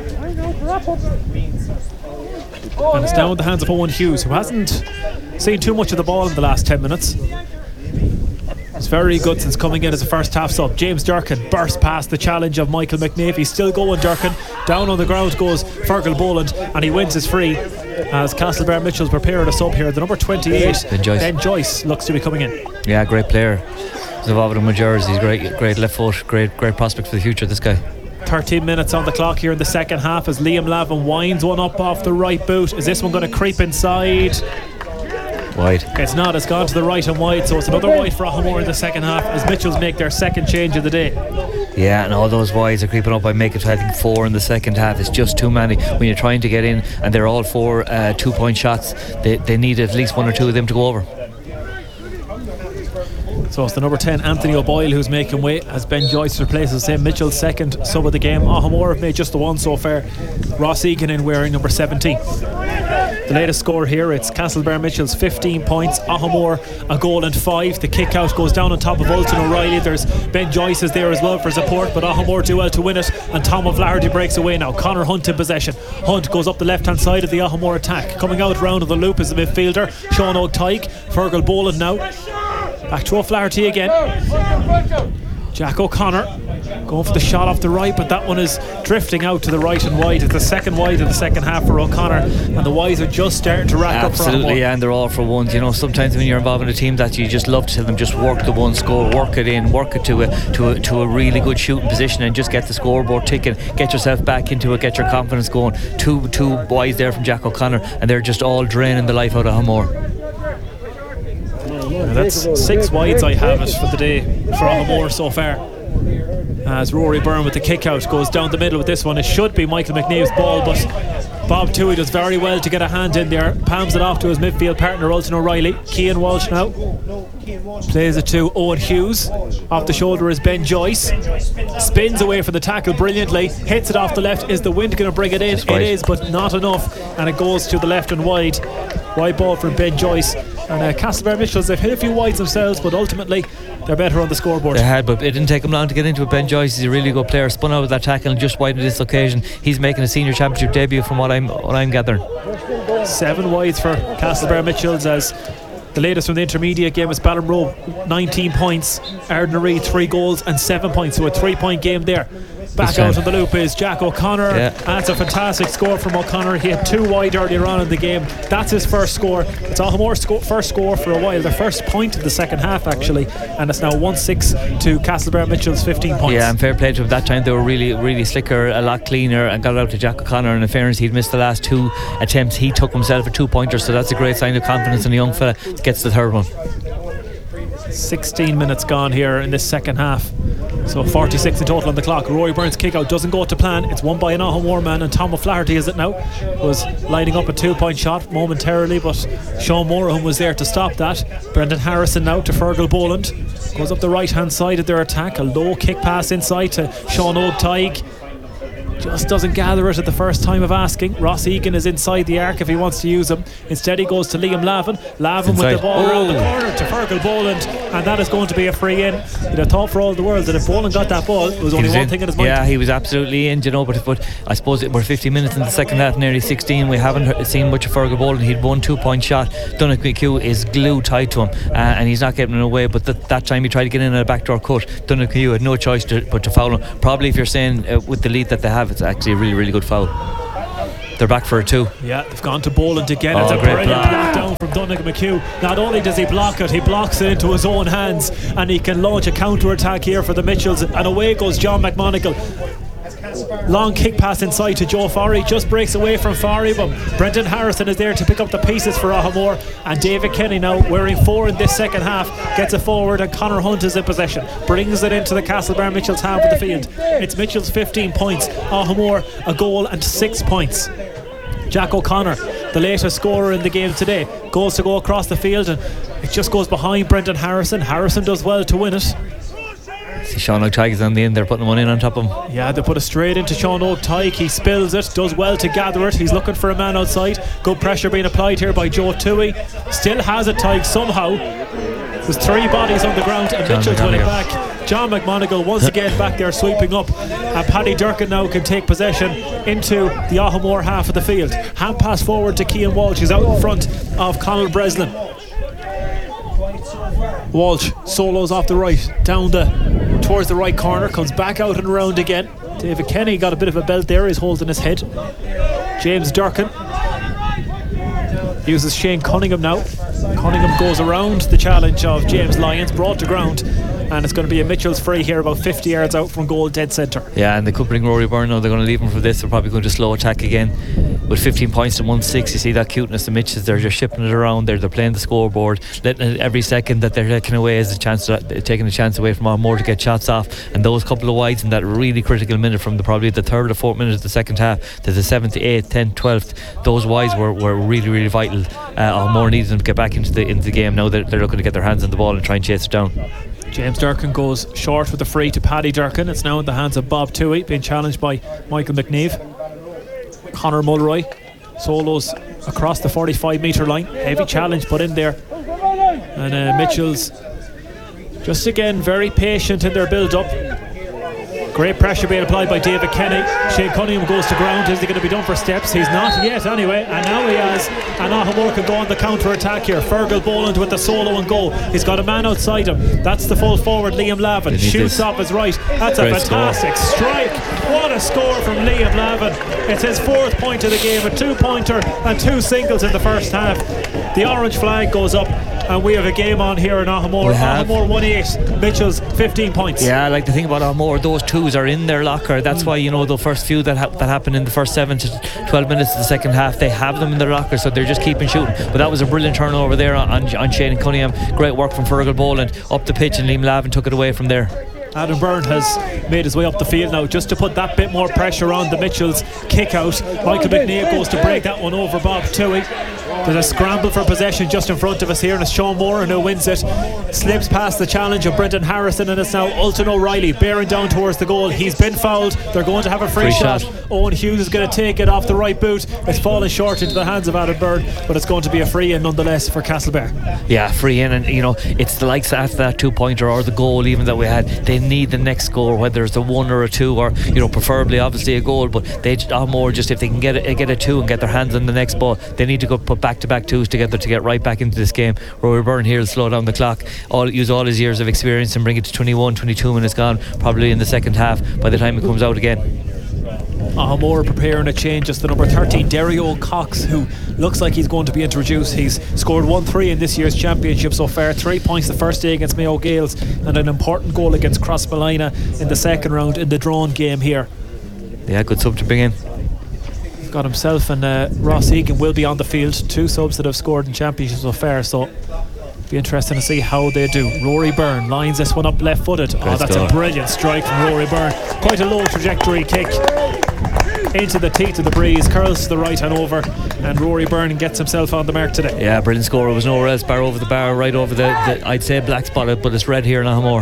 Speaker 2: and it's now in the hands of Owen Hughes, who hasn't seen too much of the ball in the last 10 minutes. It's very good since coming in as a first half sub. James Durkin bursts past the challenge of Michael McNave. He's still going, Durkin. Down on the ground goes Fergal Boland, and he wins his free as Castlebar Mitchells prepare a sub here. The number 28, Ben Joyce, looks to be coming in.
Speaker 1: Yeah, great player. He's involved in Jersey. He's great left foot, great prospect for the future, this guy.
Speaker 2: 13 minutes on the clock here in the second half as Liam Lavin winds one up off the right boot. Is this one going to creep inside?
Speaker 1: Wide.
Speaker 2: It's not. It's gone to the right and wide, so it's another wide for Ohamore in the second half as Mitchells make their second change of the day.
Speaker 1: Yeah, and all those wides are creeping up. I make it, I think, 4 in the second half. It's just too many when you're trying to get in, and they're all 4 2-point shots. They need at least 1 or 2 of them to go over.
Speaker 2: So it's the number 10 Anthony O'Boyle who's making way as Ben Joyce replaces him. Mitchell's second sub of the game. Ohamore have made just the one so far. Ross Egan in wearing number 17. The latest score here, it's Castlebar Mitchells 15 points, Ohamore a goal and 5. The kick out goes down on top of Ulster O'Reilly. There's Ben Joyce is there as well for support, but Ohamore do well to win it, and Tom O'Flaherty breaks away now. Conor Hunt in possession. Hunt goes up the left hand side of the Ohamore attack. Coming out round of the loop is the midfielder Sean O'Tyke. Fergal Boland now. Back to O'Flaherty again. Jack O'Connor going for the shot off the right, but that one is drifting out to the right and wide. It's the second wide of the second half for O'Connor, and the wides are just starting to rack up.
Speaker 1: Absolutely, yeah, and they're all for ones. You know, sometimes when you're involved in a team that you just love to tell them just work the one score, work it in, work it to a really good shooting position, and just get the scoreboard ticking, get yourself back into it, get your confidence going. Two wides there from Jack O'Connor, and they're just all draining the life out of Ohamore.
Speaker 2: That's 6 wides I have it for the day for Ohamore so far. As Rory Byrne with the kick out goes down the middle with this one. It should be Michael McNave's ball, but Bob Toohey does very well to get a hand in there, palms it off to his midfield partner Ulton O'Reilly. Cian Walsh now plays it to Owen Hughes. Off the shoulder is Ben Joyce, spins away from the tackle brilliantly, hits it off the left. Is the wind going to bring it in? It is, but not enough, and it goes to the left and wide ball from Ben Joyce. And Castlebar Mitchells, they've hit a few wides themselves, but ultimately they're better on the scoreboard.
Speaker 1: They had, but it didn't take him long to get into it. Ben Joyce is a really good player, spun out of that tackle and just widened this occasion. He's making a senior championship debut from what I'm gathering.
Speaker 2: 7 wides for Castlebar Mitchells as the latest from the intermediate game is Ballinrobe 19 points, Ardnary 3 goals and 7 points, so a 3-point game there. Back out on the loop is Jack O'Connor. That's a fantastic score from O'Connor. He had 2 wide earlier on in the game. That's his first score. It's Ohamore's first score for a while, their first point of the second half actually, and it's now 1-6 to Castlebar Mitchells 15 points.
Speaker 1: Yeah, and fair play to them. That time they were really slicker, a lot cleaner, and got it out to Jack O'Connor. And in fairness, he'd missed the last 2 attempts. He took himself a 2-pointer, so that's a great sign of confidence in a young fella. Gets the third one.
Speaker 2: 16 minutes gone here in this second half. So 46 in total on the clock. Rory Byrne's kick out doesn't go to plan. It's won by an Ahomore man, and Tom O'Flaherty is it now. Was lining up a 2-point shot momentarily, but Sean Mooraham was there to stop that. Brendan Harrison now to Fergal Boland. Goes up the right hand side of their attack. A low kick pass inside to Sean O'Taig. Just doesn't gather it at the first time of asking. Ross Egan is inside the arc if he wants to use him. Instead he goes to Liam Lavin. Lavin with the ball around the corner to Fergal Boland, and that is going to be a free in. You'd have thought for all the world that if Boland got that ball, there was only one thing in his mind.
Speaker 1: Yeah, he was absolutely in, you know, but I suppose we're 50 minutes in the second half, nearly 16. We haven't seen much of Fergal Boland. He'd won 2-point shot. Donnacha McHugh is glued tight to him, and he's not getting it away, but that time he tried to get in at a backdoor cut. Donnacha McHugh had no choice but to foul him. Probably if you're saying with the lead that they have, it's actually a really, really good foul. They're back for it too.
Speaker 2: Yeah, they've gone to Boland again. It's a brilliant block down from Donnacha McHugh. Not only does he block it, he blocks it into his own hands, and he can launch a counter attack here for the Mitchells, and away goes John McMonagle. Long kick pass inside to Joe Farry, just breaks away from Farry, but Brendan Harrison is there to pick up the pieces for Ahomore, and David Kenny, now wearing 4 in this second half, gets it forward, and Conor Hunt is in possession, brings it into the Castlebar Mitchells half of the field. It's Mitchells 15 points, Ahomore a goal and 6 points. Jack O'Connor, the latest scorer in the game today, goes to go across the field, and it just goes behind Brendan Harrison. Harrison does well to win it.
Speaker 1: See Sean O'Taig is on the end, they're putting one in on top of him.
Speaker 2: Yeah, they put it straight into Sean O'Taig. He spills it, does well to gather it. He's looking for a man outside. Good pressure being applied here by Joe Toohey. Still has it, Taig somehow. There's 3 bodies on the ground, and Mitchell's win it back. John McMonagle once again back there sweeping up, and Paddy Durkin now can take possession into the Ahomore half of the field. Hand pass forward to Cian Walsh. He's out in front of Conal Breslin. Walsh solos off the right, down towards the right corner, comes back out and around again. David Kenny got a bit of a belt there, he's holding his head. James Durkin uses Shane Cunningham now. Cunningham goes around the challenge of James Lyons, brought to ground, and it's going to be a Mitchell's free here about 50 yards out from goal, dead centre.
Speaker 1: Yeah, and they could bring Rory Byrne now. They're going to leave him for this. They're probably going to slow attack again with 15 points and 1-6. You see that cuteness the Mitchells, they're just shipping it around. They're playing the scoreboard, letting it, every second that they're taking away is a chance taking a chance away from Ahomore to get shots off. And those couple of wides in that really critical minute from probably the 3rd or 4th minute of the second half to the 7th, 8th, 10th, 12th, those wides were really, really vital. Ahomore needed them to get back into the game. Now they're looking to get their hands on the ball and try and chase it down.
Speaker 2: James Durkin goes short with the free to Paddy Durkin. It's now in the hands of Bob Toohey, being challenged by Michael McNeve. Conor Mulroy solos across the 45 metre line. Heavy challenge put in there, and Mitchell's just again very patient in their build up. Great pressure being applied by David Kenny. Shane Cunningham goes to ground. Is he going to be done for steps? He's not yet anyway, and now he has, and Ahomore can go on the counter attack here. Fergal Boland with the solo and goal. He's got a man outside him. That's the full forward Liam Lavin. Shoots off his right. That's a fantastic strike. What a score from Liam Lavin. It's his 4th point of the game, a 2-pointer and 2 singles in the first half. The orange flag goes up, and we have a game on here in Ahomore. Ahomore 1-8, Mitchell's 15 points.
Speaker 1: Yeah, I like the thing about Ahomore, those 2s are in their locker. That's why, you know, the first few that happened in the first 7 to 12 minutes of the second half, they have them in their locker, so they're just keeping shooting. But that was a brilliant turnover there on Shane Cunningham. Great work from Fergal Boland up the pitch, and Liam Lavin took it away from there.
Speaker 2: Adam Byrne has made his way up the field now just to put that bit more pressure on the Mitchells kick out. Michael McNeil goes to break that one over Bob Toohey. There's a scramble for possession just in front of us here, and it's Sean Moran who wins it. Slips past the challenge of Brendan Harrison, and it's now Ultan O'Reilly bearing down towards the goal. He's been fouled. They're going to have a free shot. Owen Hughes is going to take it off the right boot. It's fallen short into the hands of Adam Byrne, but it's going to be a free in nonetheless for Castlebar.
Speaker 1: Yeah, free in, and you know, it's the likes after that 2-pointer or the goal even that we had. They need the next score, whether it's a 1 or a 2, or, you know, preferably obviously a goal, but they are more just if they can get a 2 and get their hands on the next ball, they need to go put back-to-back 2s together to get right back into this game. Rory Byrne here will slow down the clock, use all his years of experience and bring it to 21-22 minutes gone, probably in the second half by the time it comes out again.
Speaker 2: Ahomore preparing a change. It's the number 13 Dario Cox, who looks like he's going to be introduced. He's scored 1-3 in this year's championship so far. 3 points the first day against Mayo Gales, and an important goal against Crossmolina in the second round in the drawn game here.
Speaker 1: Yeah, good sub to bring in.
Speaker 2: He's got himself, and Ross Egan will be on the field. 2 subs that have scored in championships so far, so Be interesting to see how they do. Rory Byrne lines this one up left-footed. That's a brilliant strike from Rory Byrne. Quite a low trajectory kick into the teeth of the breeze, curls to the right and over, and Rory Byrne gets himself on the mark today.
Speaker 1: Yeah, brilliant score. It was nowhere else bar over the bar, right over the I'd say black spotted, but it's red here in Ahamore.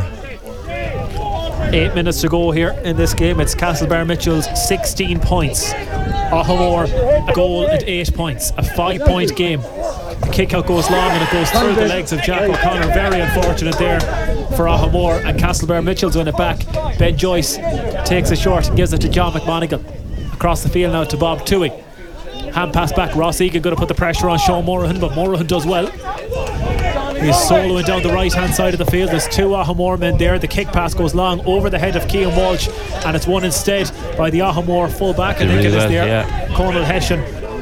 Speaker 2: 8 minutes to go here in this game. It's Castlebar Mitchell's 16 points, Ahamore a goal and 8 points. A 5-point game. The kick out goes long and it goes through the legs of Jack O'Connor. Very unfortunate there for Ahamore, and Castlebar Mitchell's win it back. Ben Joyce takes it short and gives it to John McMonigal. Across the field now to Bob Toohey. Hand pass back. Ross Egan going to put the pressure on Sean Morahan, but Morahan does well. He's soloing down the right hand side of the field. There's 2 Ahamore men there. The kick pass goes long over the head of Cian Walsh, and it's won instead by the Ahamore full back. I think it is there. Yeah. Conal Hession.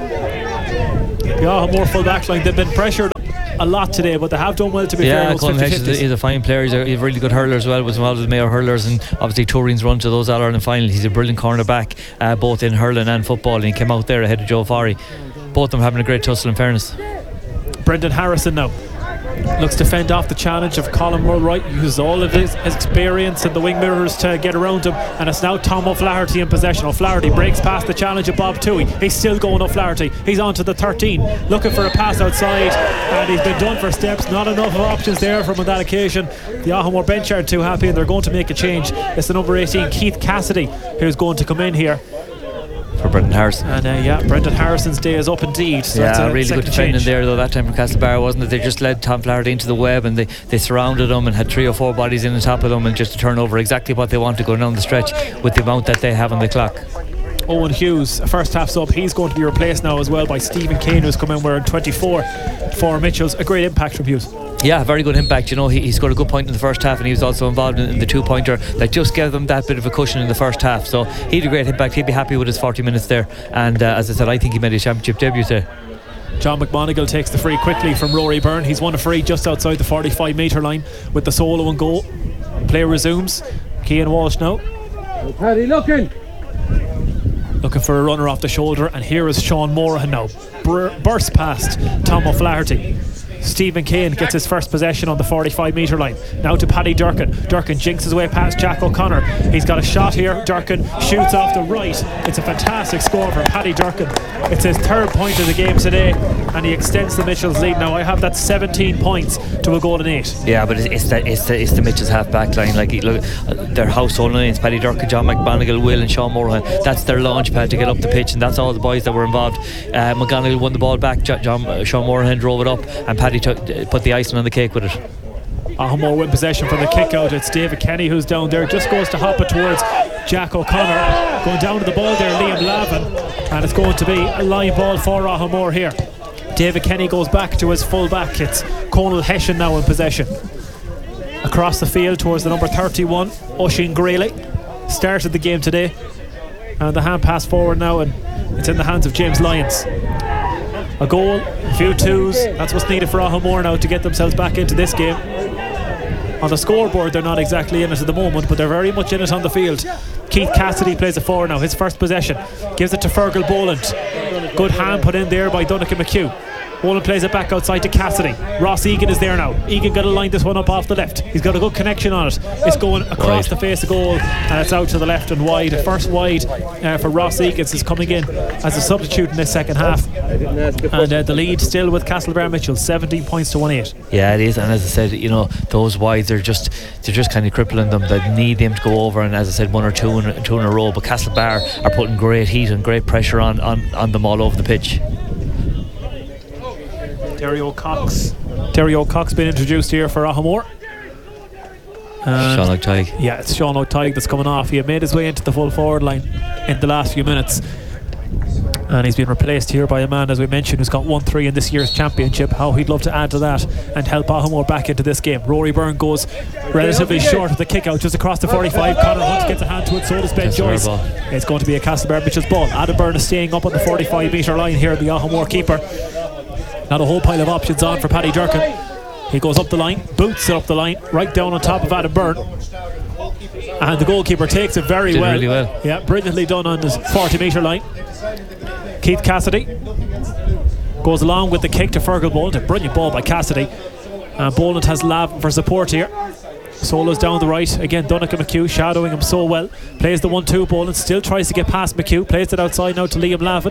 Speaker 2: The Ahamore full back line, they've been pressured a lot today, but they have done well, to be fair.
Speaker 1: Conal Hession is a fine player. He's a really good hurler as well. Was involved with Mayo hurlers, and obviously Turin's run to those All-Ireland finals. He's a brilliant cornerback, both in hurling and football, and he came out there ahead of Joe Forry. Both of them having a great tussle, in fairness.
Speaker 2: Brendan Harrison now looks to fend off the challenge of Colin Mulroy. He uses all of his experience and the wing mirrors to get around him, and it's now Tom O'Flaherty in possession. O'Flaherty breaks past the challenge of Bob Toohey. He's still going O'Flaherty. He's on to the 13, looking for a pass outside, and he's been done for steps. Not enough options there from on that occasion. The Ahamore bench aren't too happy, and they're going to make a change. It's the number 18, Keith Cassidy, who's going to come in here
Speaker 1: for Brendan Harrison.
Speaker 2: And Brendan Harrison's day is up indeed. So
Speaker 1: yeah, really good defending there though that time from Castlebar, wasn't it? They just led Tom Flaherty into the web, and they surrounded him and had 3 or 4 bodies in on top of them, and just to turn over exactly what they want to go down the stretch with the amount that they have on the clock.
Speaker 2: Owen Hughes, first half sub, he's going to be replaced now as well by Stephen Kane, who's come in wearing 24 for Mitchell's. A great impact from Hughes.
Speaker 1: Yeah, very good impact. You know, he scored a good point in the first half, and he was also involved in the 2-pointer that just gave them that bit of a cushion in the first half. So he had a great impact. He'd be happy with his 40 minutes there, and as I said, I think he made a championship debut there.
Speaker 2: John McMonigal takes the free quickly from Rory Byrne. He's won a free just outside the 45 metre line with the solo and goal. Play resumes. Cian Walsh now.
Speaker 16: Paddy looking
Speaker 2: for a runner off the shoulder, and here is Sean Morahan now. Bursts past Tom O'Flaherty. Stephen Kane gets his first possession on the 45 metre line. Now to Paddy Durkin. Durkin jinks his way past Jack O'Connor. He's got a shot here. Durkin shoots off the right. It's a fantastic score from Paddy Durkin. It's his 3rd point of the game today, and he extends the Mitchell's lead now. I have that 17 points to a goal and 8.
Speaker 1: Yeah, but it's the Mitchell's half back line. Like, look, their household names: Paddy Durkin, John McMonigal, Will and Sean Morahan. That's their launch pad to get up the pitch, and that's all the boys that were involved. McGonigal won the ball back. Sean Morahan drove it up, and Paddy put the icing on the cake with it.
Speaker 2: Ahamore win possession from the kick out. It's David Kenny who's down there, just goes to hop it towards Jack O'Connor. Going down to the ball there, Liam Lavin, and it's going to be a line ball for Ahamore here. David Kenny goes back to his full back. It's Conal Hession now in possession. Across the field towards the number 31, Oisin Greeley. Started the game today, and the hand pass forward now, and it's in the hands of James Lyons. A goal, a few twos, that's what's needed for Ahamore now to get themselves back into this game. On the scoreboard they're not exactly in it at the moment, but they're very much in it on the field. Keith Cassidy plays it forward now, his first possession, gives it to Fergal Boland. Good hand put in there by Donnacha McHugh. Boland plays it back outside to Cassidy. Ross Egan is there now. Egan got to line this one up off the left. He's got a good connection on it. It's going across the face of goal, and it's out to the left and wide. First wide for Ross Egan is coming in as a substitute in this second half, and the lead still with Castlebar Mitchell, 17 points to 1-8.
Speaker 1: Yeah, it is, and as I said, you know, those wides they're just kind of crippling them. They need them to go over, and as I said, 1 or 2 in a row. But Castlebar are putting great heat and great pressure on them all over the pitch.
Speaker 2: Terry O'Cox been introduced here for Ahamore.
Speaker 1: Sean O'Teig.
Speaker 2: Yeah, it's Sean O'Teig that's coming off. He had made his way into the full forward line in the last few minutes, and he's been replaced here by a man, as we mentioned, who's got 1-3 in this year's championship. How he'd love to add to that and help Ahamore back into this game. Rory Byrne goes relatively short with the kick out just across the 45. Conor Hunt gets a hand to it, so does Ben Joyce. It's going to be a Castlebar Mitchell's ball. Adam Byrne is staying up on the 45 metre line here, the Ahamore keeper. Not a whole pile of options on for Paddy Durkin. He goes up the line, boots it up the line, right down on top of Adam Byrne, and the goalkeeper takes it very well.
Speaker 1: Really well.
Speaker 2: Yeah, brilliantly done on his 40 metre line. Keith Cassidy goes along with the kick to Fergal Boland. A brilliant ball by Cassidy. Boland has Lavin for support here. Solo's down the right. Again, Donncha McHugh shadowing him so well. Plays the 1-2. Boland still tries to get past McHugh. Plays it outside now to Liam Lavin.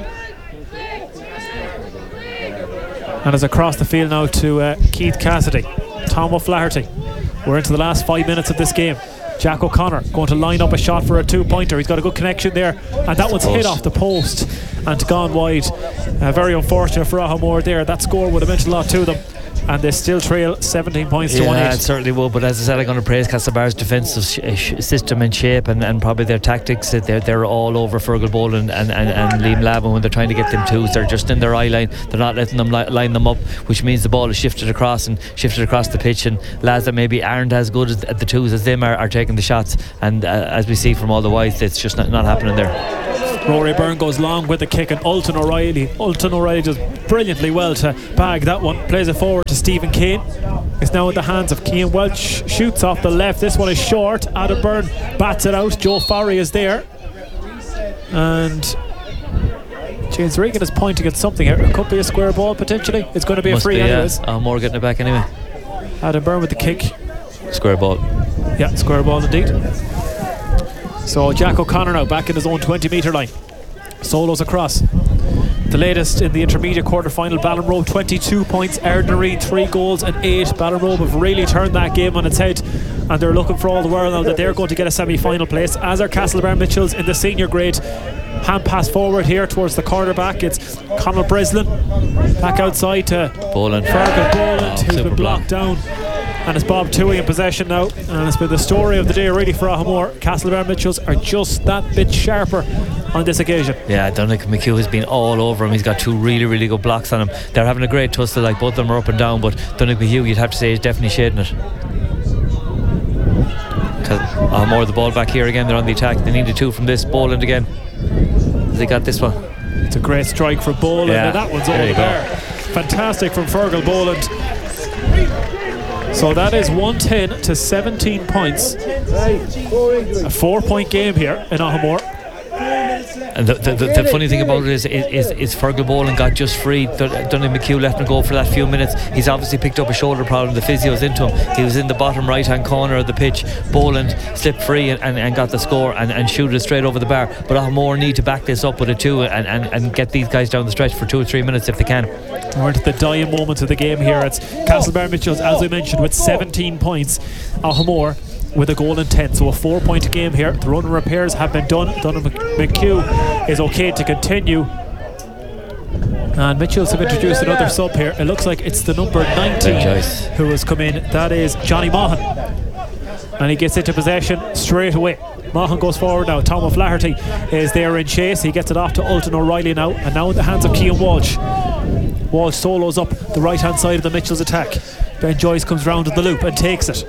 Speaker 2: And is across the field now to Keith Cassidy. Tom O'Flaherty. We're into the last 5 minutes of this game. Jack O'Connor going to line up a shot for a 2-pointer. He's got a good connection there, and that one's hit off the post and gone wide. Very unfortunate for Ahamore there. That score would have meant a lot to them, and they still trail 17 points to 1-8.
Speaker 1: Yeah, it certainly would, but as I said, I'm going to praise Castlebar's defensive system and shape and probably their tactics. They're all over Fergal Boland and Liam Lavin when they're trying to get them twos. They're just in their eye line. They're not letting them line them up, which means the ball is shifted across the pitch, and lads that maybe aren't as good at the twos as them are taking the shots, and as we see from all the wides, it's just not happening there.
Speaker 2: Rory Byrne goes long with the kick, and Ultan O'Reilly does brilliantly well to bag that one. Plays it forward to Stephen Kane. It's now in the hands of Cian Welch. Shoots off the left. This one is short. Adam Byrne bats it out. Joe Farry is there, and James Regan is pointing at something here. It could be a square ball potentially. It's going to be a free anyways.
Speaker 1: Moore getting it back anyway.
Speaker 2: Adam Byrne with the kick.
Speaker 1: Square ball.
Speaker 2: Yeah, square ball indeed. So Jack O'Connor now back in his own 20-metre line. Solos across. The latest in the intermediate quarter-final, Ballinrobe 22 points, Ardnaree 3 goals and 8. Ballinrobe have really turned that game on its head, and they're looking for all the world now that they're going to get a semi-final place, as are Castlebar Mitchells in the senior grade. Hand pass forward here towards the cornerback. It's Conal Breslin back outside to
Speaker 1: Boland.
Speaker 2: Fergal Boland, who's been blocked down. And it's Bob Toohey in possession now, and it's been the story of the day really for Ahamore. Castlebar Mitchells are just that bit sharper on this occasion.
Speaker 1: Yeah, Donncha McHugh has been all over him. He's got 2 really good blocks on him. They're having a great tussle, like both of them are up and down, but Donncha McHugh, you'd have to say, is definitely shading it. Ahamore the ball back here again. They're on the attack. They need a 2 from this. Boland again. They got this one.
Speaker 2: It's a great strike for Boland, and that one's over there. Fantastic from Fergal Boland. So that is 110 to 17 points. A 4-point game here in Ahamore.
Speaker 1: And the funny thing about it is Fergal Boland got just free. Donncha McHugh left him go for that few minutes. He's obviously picked up a shoulder problem. The physio's into him. He was in the bottom right hand corner of the pitch. Boland slipped free and got the score and shooted it straight over the bar. But Ahamore need to back this up with a 2 and get these guys down the stretch for 2 or 3 minutes if they can.
Speaker 2: We're into the dying moments of the game here. It's Castlebar Mitchells, as we mentioned, with 17 points. Ahamore with a goal and 10, so a 4-point game here. The run and repairs have been done. Donncha McHugh is okay to continue, and Mitchells have introduced another sub here. It looks like it's the number 19 who has come in. That is Johnny Maughan, and he gets into possession straight away. Maughan goes forward now. Tom O'Flaherty is there in chase. He gets it off to Ultan O'Reilly now, and now in the hands of Cian Walsh. Walsh solos up the right hand side of the Mitchells attack. Ben Joyce comes round to the loop and takes it.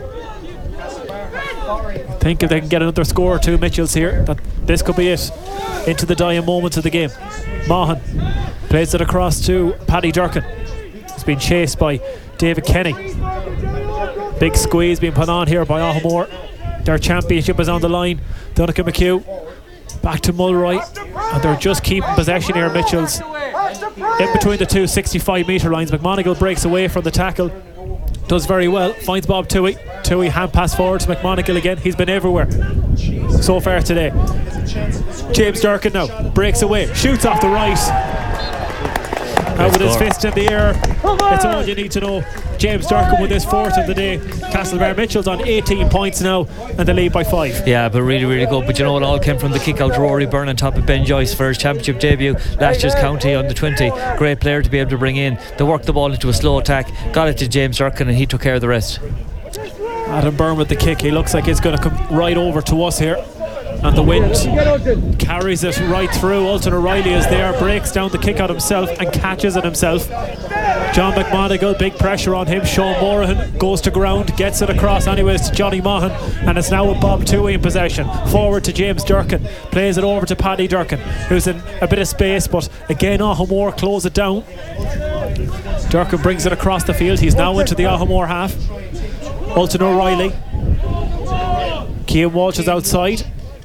Speaker 2: I think if they can get another score or 2 Mitchells here, that this could be it into the dying moments of the game. Maughan plays it across to Paddy Durkin. He's been chased by David Kenny. Big squeeze being put on here by Ahamore. Their championship is on the line. Donncha McHugh back to Mulroy, and they're just keeping possession here. Mitchells in between the 2 65-metre lines. McMonigal breaks away from the tackle, does very well, finds Bob Toohey. Toohey hand pass forward to McMonigal again. He's been everywhere so far today. James Durkin now breaks away, shoots off the right. Now with his fist in the air, it's all you need to know. James Durkin with his 4th of the day. Castlebar Mitchells on 18 points now, and they lead by 5.
Speaker 1: Yeah, but really good. But you know, it all came from the kick out. Rory Byrne on top of Ben Joyce for his championship debut last year's county on the 20. Great player to be able to bring in. They worked the ball into a slow attack, got it to James Durkin, and he took care of the rest.
Speaker 2: Adam Byrne with the kick. He looks like he's going to come right over to us here, and the wind carries it right through. Ultan O'Reilly is there, breaks down the kick out himself and catches it himself. John McMonigal, big pressure on him. Sean Morahan goes to ground, gets it across anyways to Johnny Maughan, and it's now with Bob Toohey in possession. Forward to James Durkin, plays it over to Paddy Durkin, who's in a bit of space, but again Ahamore close it down. Durkin brings it across the field. He's now into the Ahamore half. Ultan O'Reilly. Cian Walsh is outside.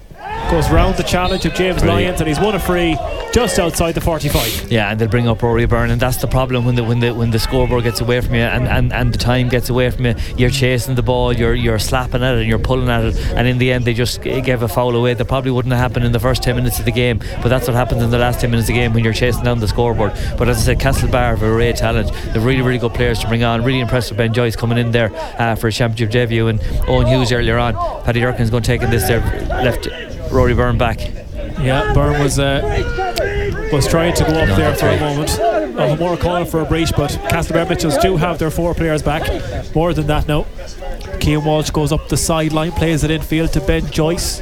Speaker 2: goes round the challenge of James Lyons, and he's won a free just outside the 45.
Speaker 1: Yeah, and they'll bring up Rory Byrne, and that's the problem when the scoreboard gets away from you and the time gets away from you. You're chasing the ball, you're slapping at it and you're pulling at it, and in the end they just gave a foul away that probably wouldn't have happened in the first 10 minutes of the game, but that's what happens in the last 10 minutes of the game when you're chasing down the scoreboard. But as I said, Castlebar have a array of talent. They're really, really good players to bring on. Really impressed with Ben Joyce coming in there for a championship debut, and Owen Hughes earlier on. Paddy Durkin's going to take in this there, left Rory Byrne back.
Speaker 2: Yeah, Byrne was trying to go up there for a moment. More calling for a breach, but Castlebar Mitchells do have their 4 players back. More than that now. Cian Walsh goes up the sideline, plays it infield to Ben Joyce.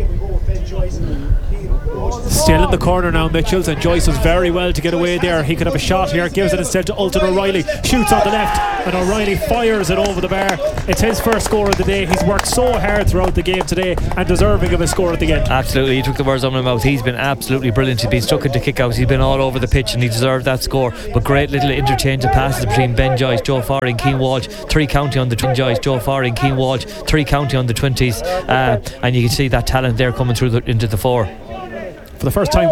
Speaker 2: Still in the corner now, Mitchells, and Joyce was very well to get away there. He could have a shot here, gives it instead to Ultan O'Reilly, shoots on the left, and O'Reilly fires it over the bar. It's his first score of the day. He's worked so hard throughout the game today and deserving of a score at the end.
Speaker 1: Absolutely, he took the words out of my mouth. He's been absolutely brilliant. He's been stuck into kickouts, he's been all over the pitch, and he deserved that score. But great little interchange of passes between Ben Joyce, Joe Farry and Cian Walsh. 3 county on the Joyce, Joe Farry and Cian Walsh, 3 county on the 20s, and you can see that talent there coming through into the 4.
Speaker 2: For the first time